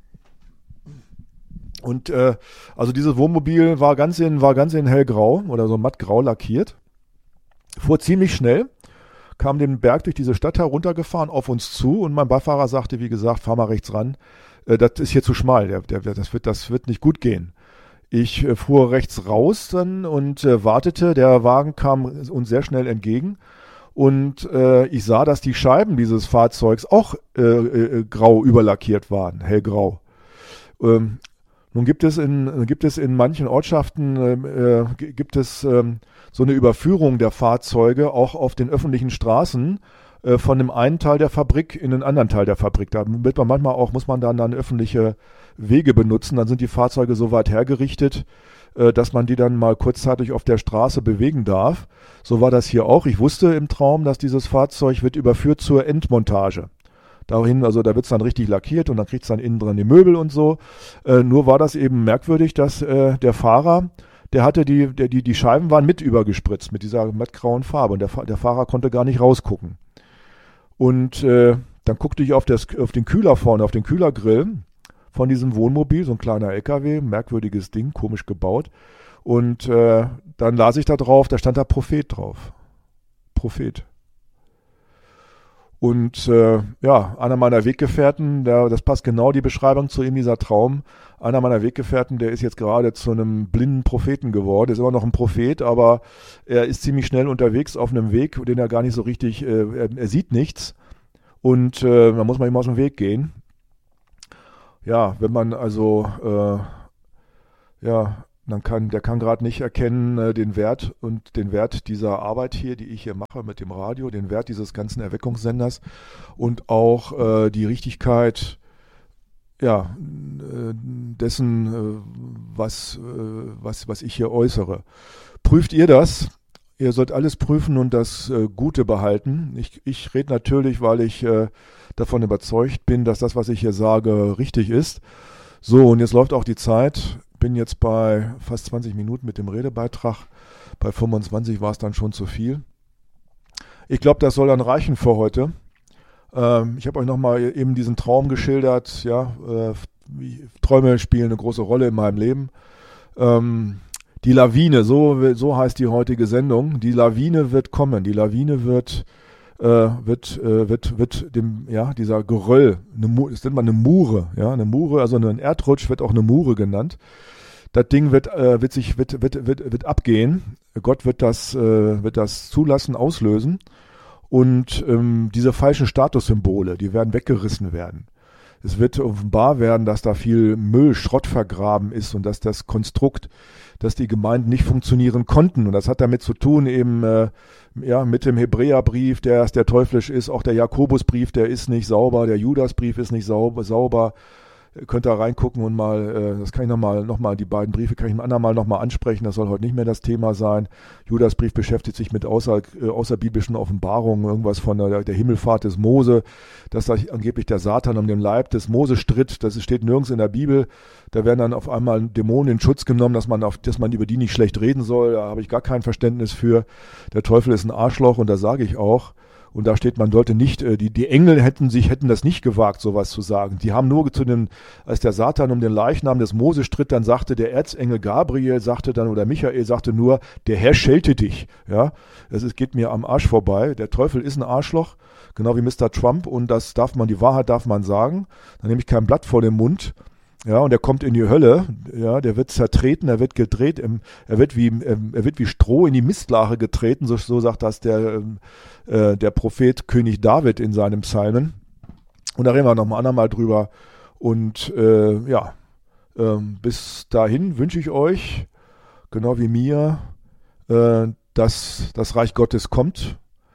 Und äh, also dieses Wohnmobil war ganz in, war ganz in hellgrau oder so mattgrau lackiert. Fuhr ziemlich schnell, kam den Berg durch diese Stadt heruntergefahren auf uns zu und mein Beifahrer sagte, wie gesagt, fahr mal rechts ran, äh, das ist hier zu schmal, der, der, das, wird, das wird nicht gut gehen. Ich äh, fuhr rechts raus dann und äh, wartete, der Wagen kam uns sehr schnell entgegen und äh, ich sah, dass die Scheiben dieses Fahrzeugs auch äh, äh, grau überlackiert waren, hellgrau. Ähm, Nun gibt es in, gibt es in manchen Ortschaften äh, gibt es ähm, so eine Überführung der Fahrzeuge auch auf den öffentlichen Straßen äh, von dem einen Teil der Fabrik in den anderen Teil der Fabrik. Da wird man manchmal auch, muss man dann, dann öffentliche Wege benutzen. Dann sind die Fahrzeuge so weit hergerichtet, äh, dass man die dann mal kurzzeitig auf der Straße bewegen darf. So war das hier auch. Ich wusste im Traum, dass dieses Fahrzeug wird überführt zur Endmontage. Dahin, also da wird es dann richtig lackiert und dann kriegt es dann innen dran die Möbel und so. Äh, nur war das eben merkwürdig, dass äh, der Fahrer, der hatte die, der, die, die Scheiben waren mit übergespritzt mit dieser mattgrauen Farbe und der, der Fahrer konnte gar nicht rausgucken. Und äh, dann guckte ich auf, das, auf den Kühler vorne, auf den Kühlergrill von diesem Wohnmobil, so ein kleiner L K W, merkwürdiges Ding, komisch gebaut. Und äh, dann las ich da drauf, da stand da Prophet drauf. Prophet. Und äh, ja, einer meiner Weggefährten, der, das passt genau die Beschreibung zu ihm, dieser Traum. Einer meiner Weggefährten, der ist jetzt gerade zu einem blinden Propheten geworden. Ist immer noch ein Prophet, aber er ist ziemlich schnell unterwegs auf einem Weg, den er gar nicht so richtig, äh, er, er sieht nichts. Und äh, da muss man ihm aus dem Weg gehen. Ja, wenn man also, äh, ja, dann kann, der kann gerade nicht erkennen äh, den Wert und den Wert dieser Arbeit hier, die ich hier mache mit dem Radio, den Wert dieses ganzen Erweckungssenders und auch äh, die Richtigkeit, ja, äh, dessen, äh, was, äh, was, was ich hier äußere. Prüft ihr das? Ihr sollt alles prüfen und das äh, Gute behalten. Ich, ich rede natürlich, weil ich äh, davon überzeugt bin, dass das, was ich hier sage, richtig ist. So, und jetzt läuft auch die Zeit. Bin jetzt bei fast zwanzig Minuten mit dem Redebeitrag. Bei fünfundzwanzig war es dann schon zu viel. Ich glaube, das soll dann reichen für heute. Ähm, ich habe euch nochmal eben diesen Traum geschildert. Ja, äh, Träume spielen eine große Rolle in meinem Leben. Ähm, die Lawine, so, so heißt die heutige Sendung. Die Lawine wird kommen. Die Lawine wird äh, wird äh, wird wird dem ja dieser Geröll, eine, das nennt man eine Mure, ja, eine Mure, also ein Erdrutsch wird auch eine Mure genannt. Das Ding wird äh, wird sich wird wird wird wird abgehen. Gott wird das äh, wird das zulassen, auslösen und ähm, diese falschen Statussymbole, die werden weggerissen werden. Es wird offenbar werden, dass da viel Müll, Schrott vergraben ist und dass das Konstrukt, dass die Gemeinden nicht funktionieren konnten. Und das hat damit zu tun eben äh, ja, mit dem Hebräerbrief, der, der teuflisch ist, auch der Jakobusbrief, der ist nicht sauber, der Judasbrief ist nicht sauber. sauber. Ihr könnt da reingucken und mal, äh, das kann ich nochmal, noch mal, die beiden Briefe kann ich ein andermal nochmal ansprechen, das soll heute nicht mehr das Thema sein. Judasbrief beschäftigt sich mit außer, äh, außerbiblischen Offenbarungen, irgendwas von der, der Himmelfahrt des Mose, dass da angeblich der Satan um den Leib des Mose stritt, das steht nirgends in der Bibel. Da werden dann auf einmal Dämonen in Schutz genommen, dass man, auf, dass man über die nicht schlecht reden soll, da habe ich gar kein Verständnis für. Der Teufel ist ein Arschloch und das sage ich auch. Und da steht, man sollte nicht, die, die Engel hätten sich, hätten das nicht gewagt, sowas zu sagen. Die haben nur zu dem, als der Satan um den Leichnam des Mose stritt, dann sagte der Erzengel Gabriel, sagte dann, oder Michael sagte nur, der Herr schelte dich. Ja, das ist, geht mir am Arsch vorbei. Der Teufel ist ein Arschloch, genau wie Mister Trump, und das darf man, die Wahrheit darf man sagen. Dann nehme ich kein Blatt vor den Mund. Ja, und er kommt in die Hölle, ja, der wird zertreten, er wird gedreht, er wird wie, er wird wie Stroh in die Mistlache getreten, so, so sagt das der, äh, der Prophet König David in seinem Psalmen. Und da reden wir noch mal andermal drüber. Und äh, ja, äh, bis dahin wünsche ich euch, genau wie mir, äh, dass das Reich Gottes kommt,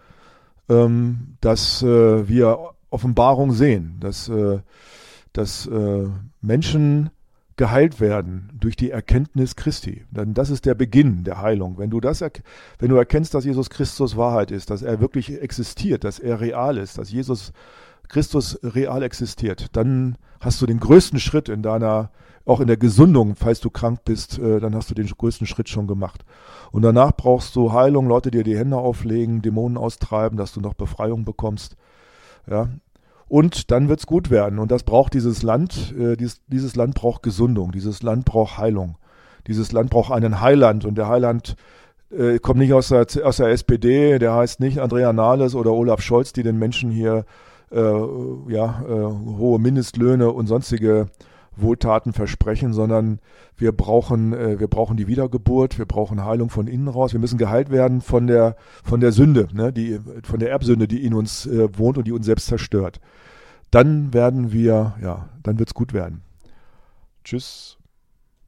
ähm, dass äh, wir Offenbarung sehen, dass äh, dass äh, Menschen geheilt werden durch die Erkenntnis Christi. Denn das ist der Beginn der Heilung. Wenn du das, wenn du erkennst, dass Jesus Christus Wahrheit ist, dass er wirklich existiert, dass er real ist, dass Jesus Christus real existiert, dann hast du den größten Schritt in deiner, auch in der Gesundung, falls du krank bist, äh, dann hast du den größten Schritt schon gemacht. Und danach brauchst du Heilung, Leute dir die Hände auflegen, Dämonen austreiben, dass du noch Befreiung bekommst. Ja. Und dann wird's gut werden. Und das braucht dieses Land. Äh, dieses, dieses Land braucht Gesundung. Dieses Land braucht Heilung. Dieses Land braucht einen Heiland. Und der Heiland äh, kommt nicht aus der, aus der S P D. Der heißt nicht Andrea Nahles oder Olaf Scholz, die den Menschen hier äh, ja, äh, hohe Mindestlöhne und sonstige Wohltaten versprechen, sondern wir brauchen, äh, wir brauchen die Wiedergeburt, wir brauchen Heilung von innen raus, wir müssen geheilt werden von der, von der Sünde, ne, die, von der Erbsünde, die in uns äh, wohnt und die uns selbst zerstört. Dann werden wir, ja, dann wird's gut werden. Tschüss.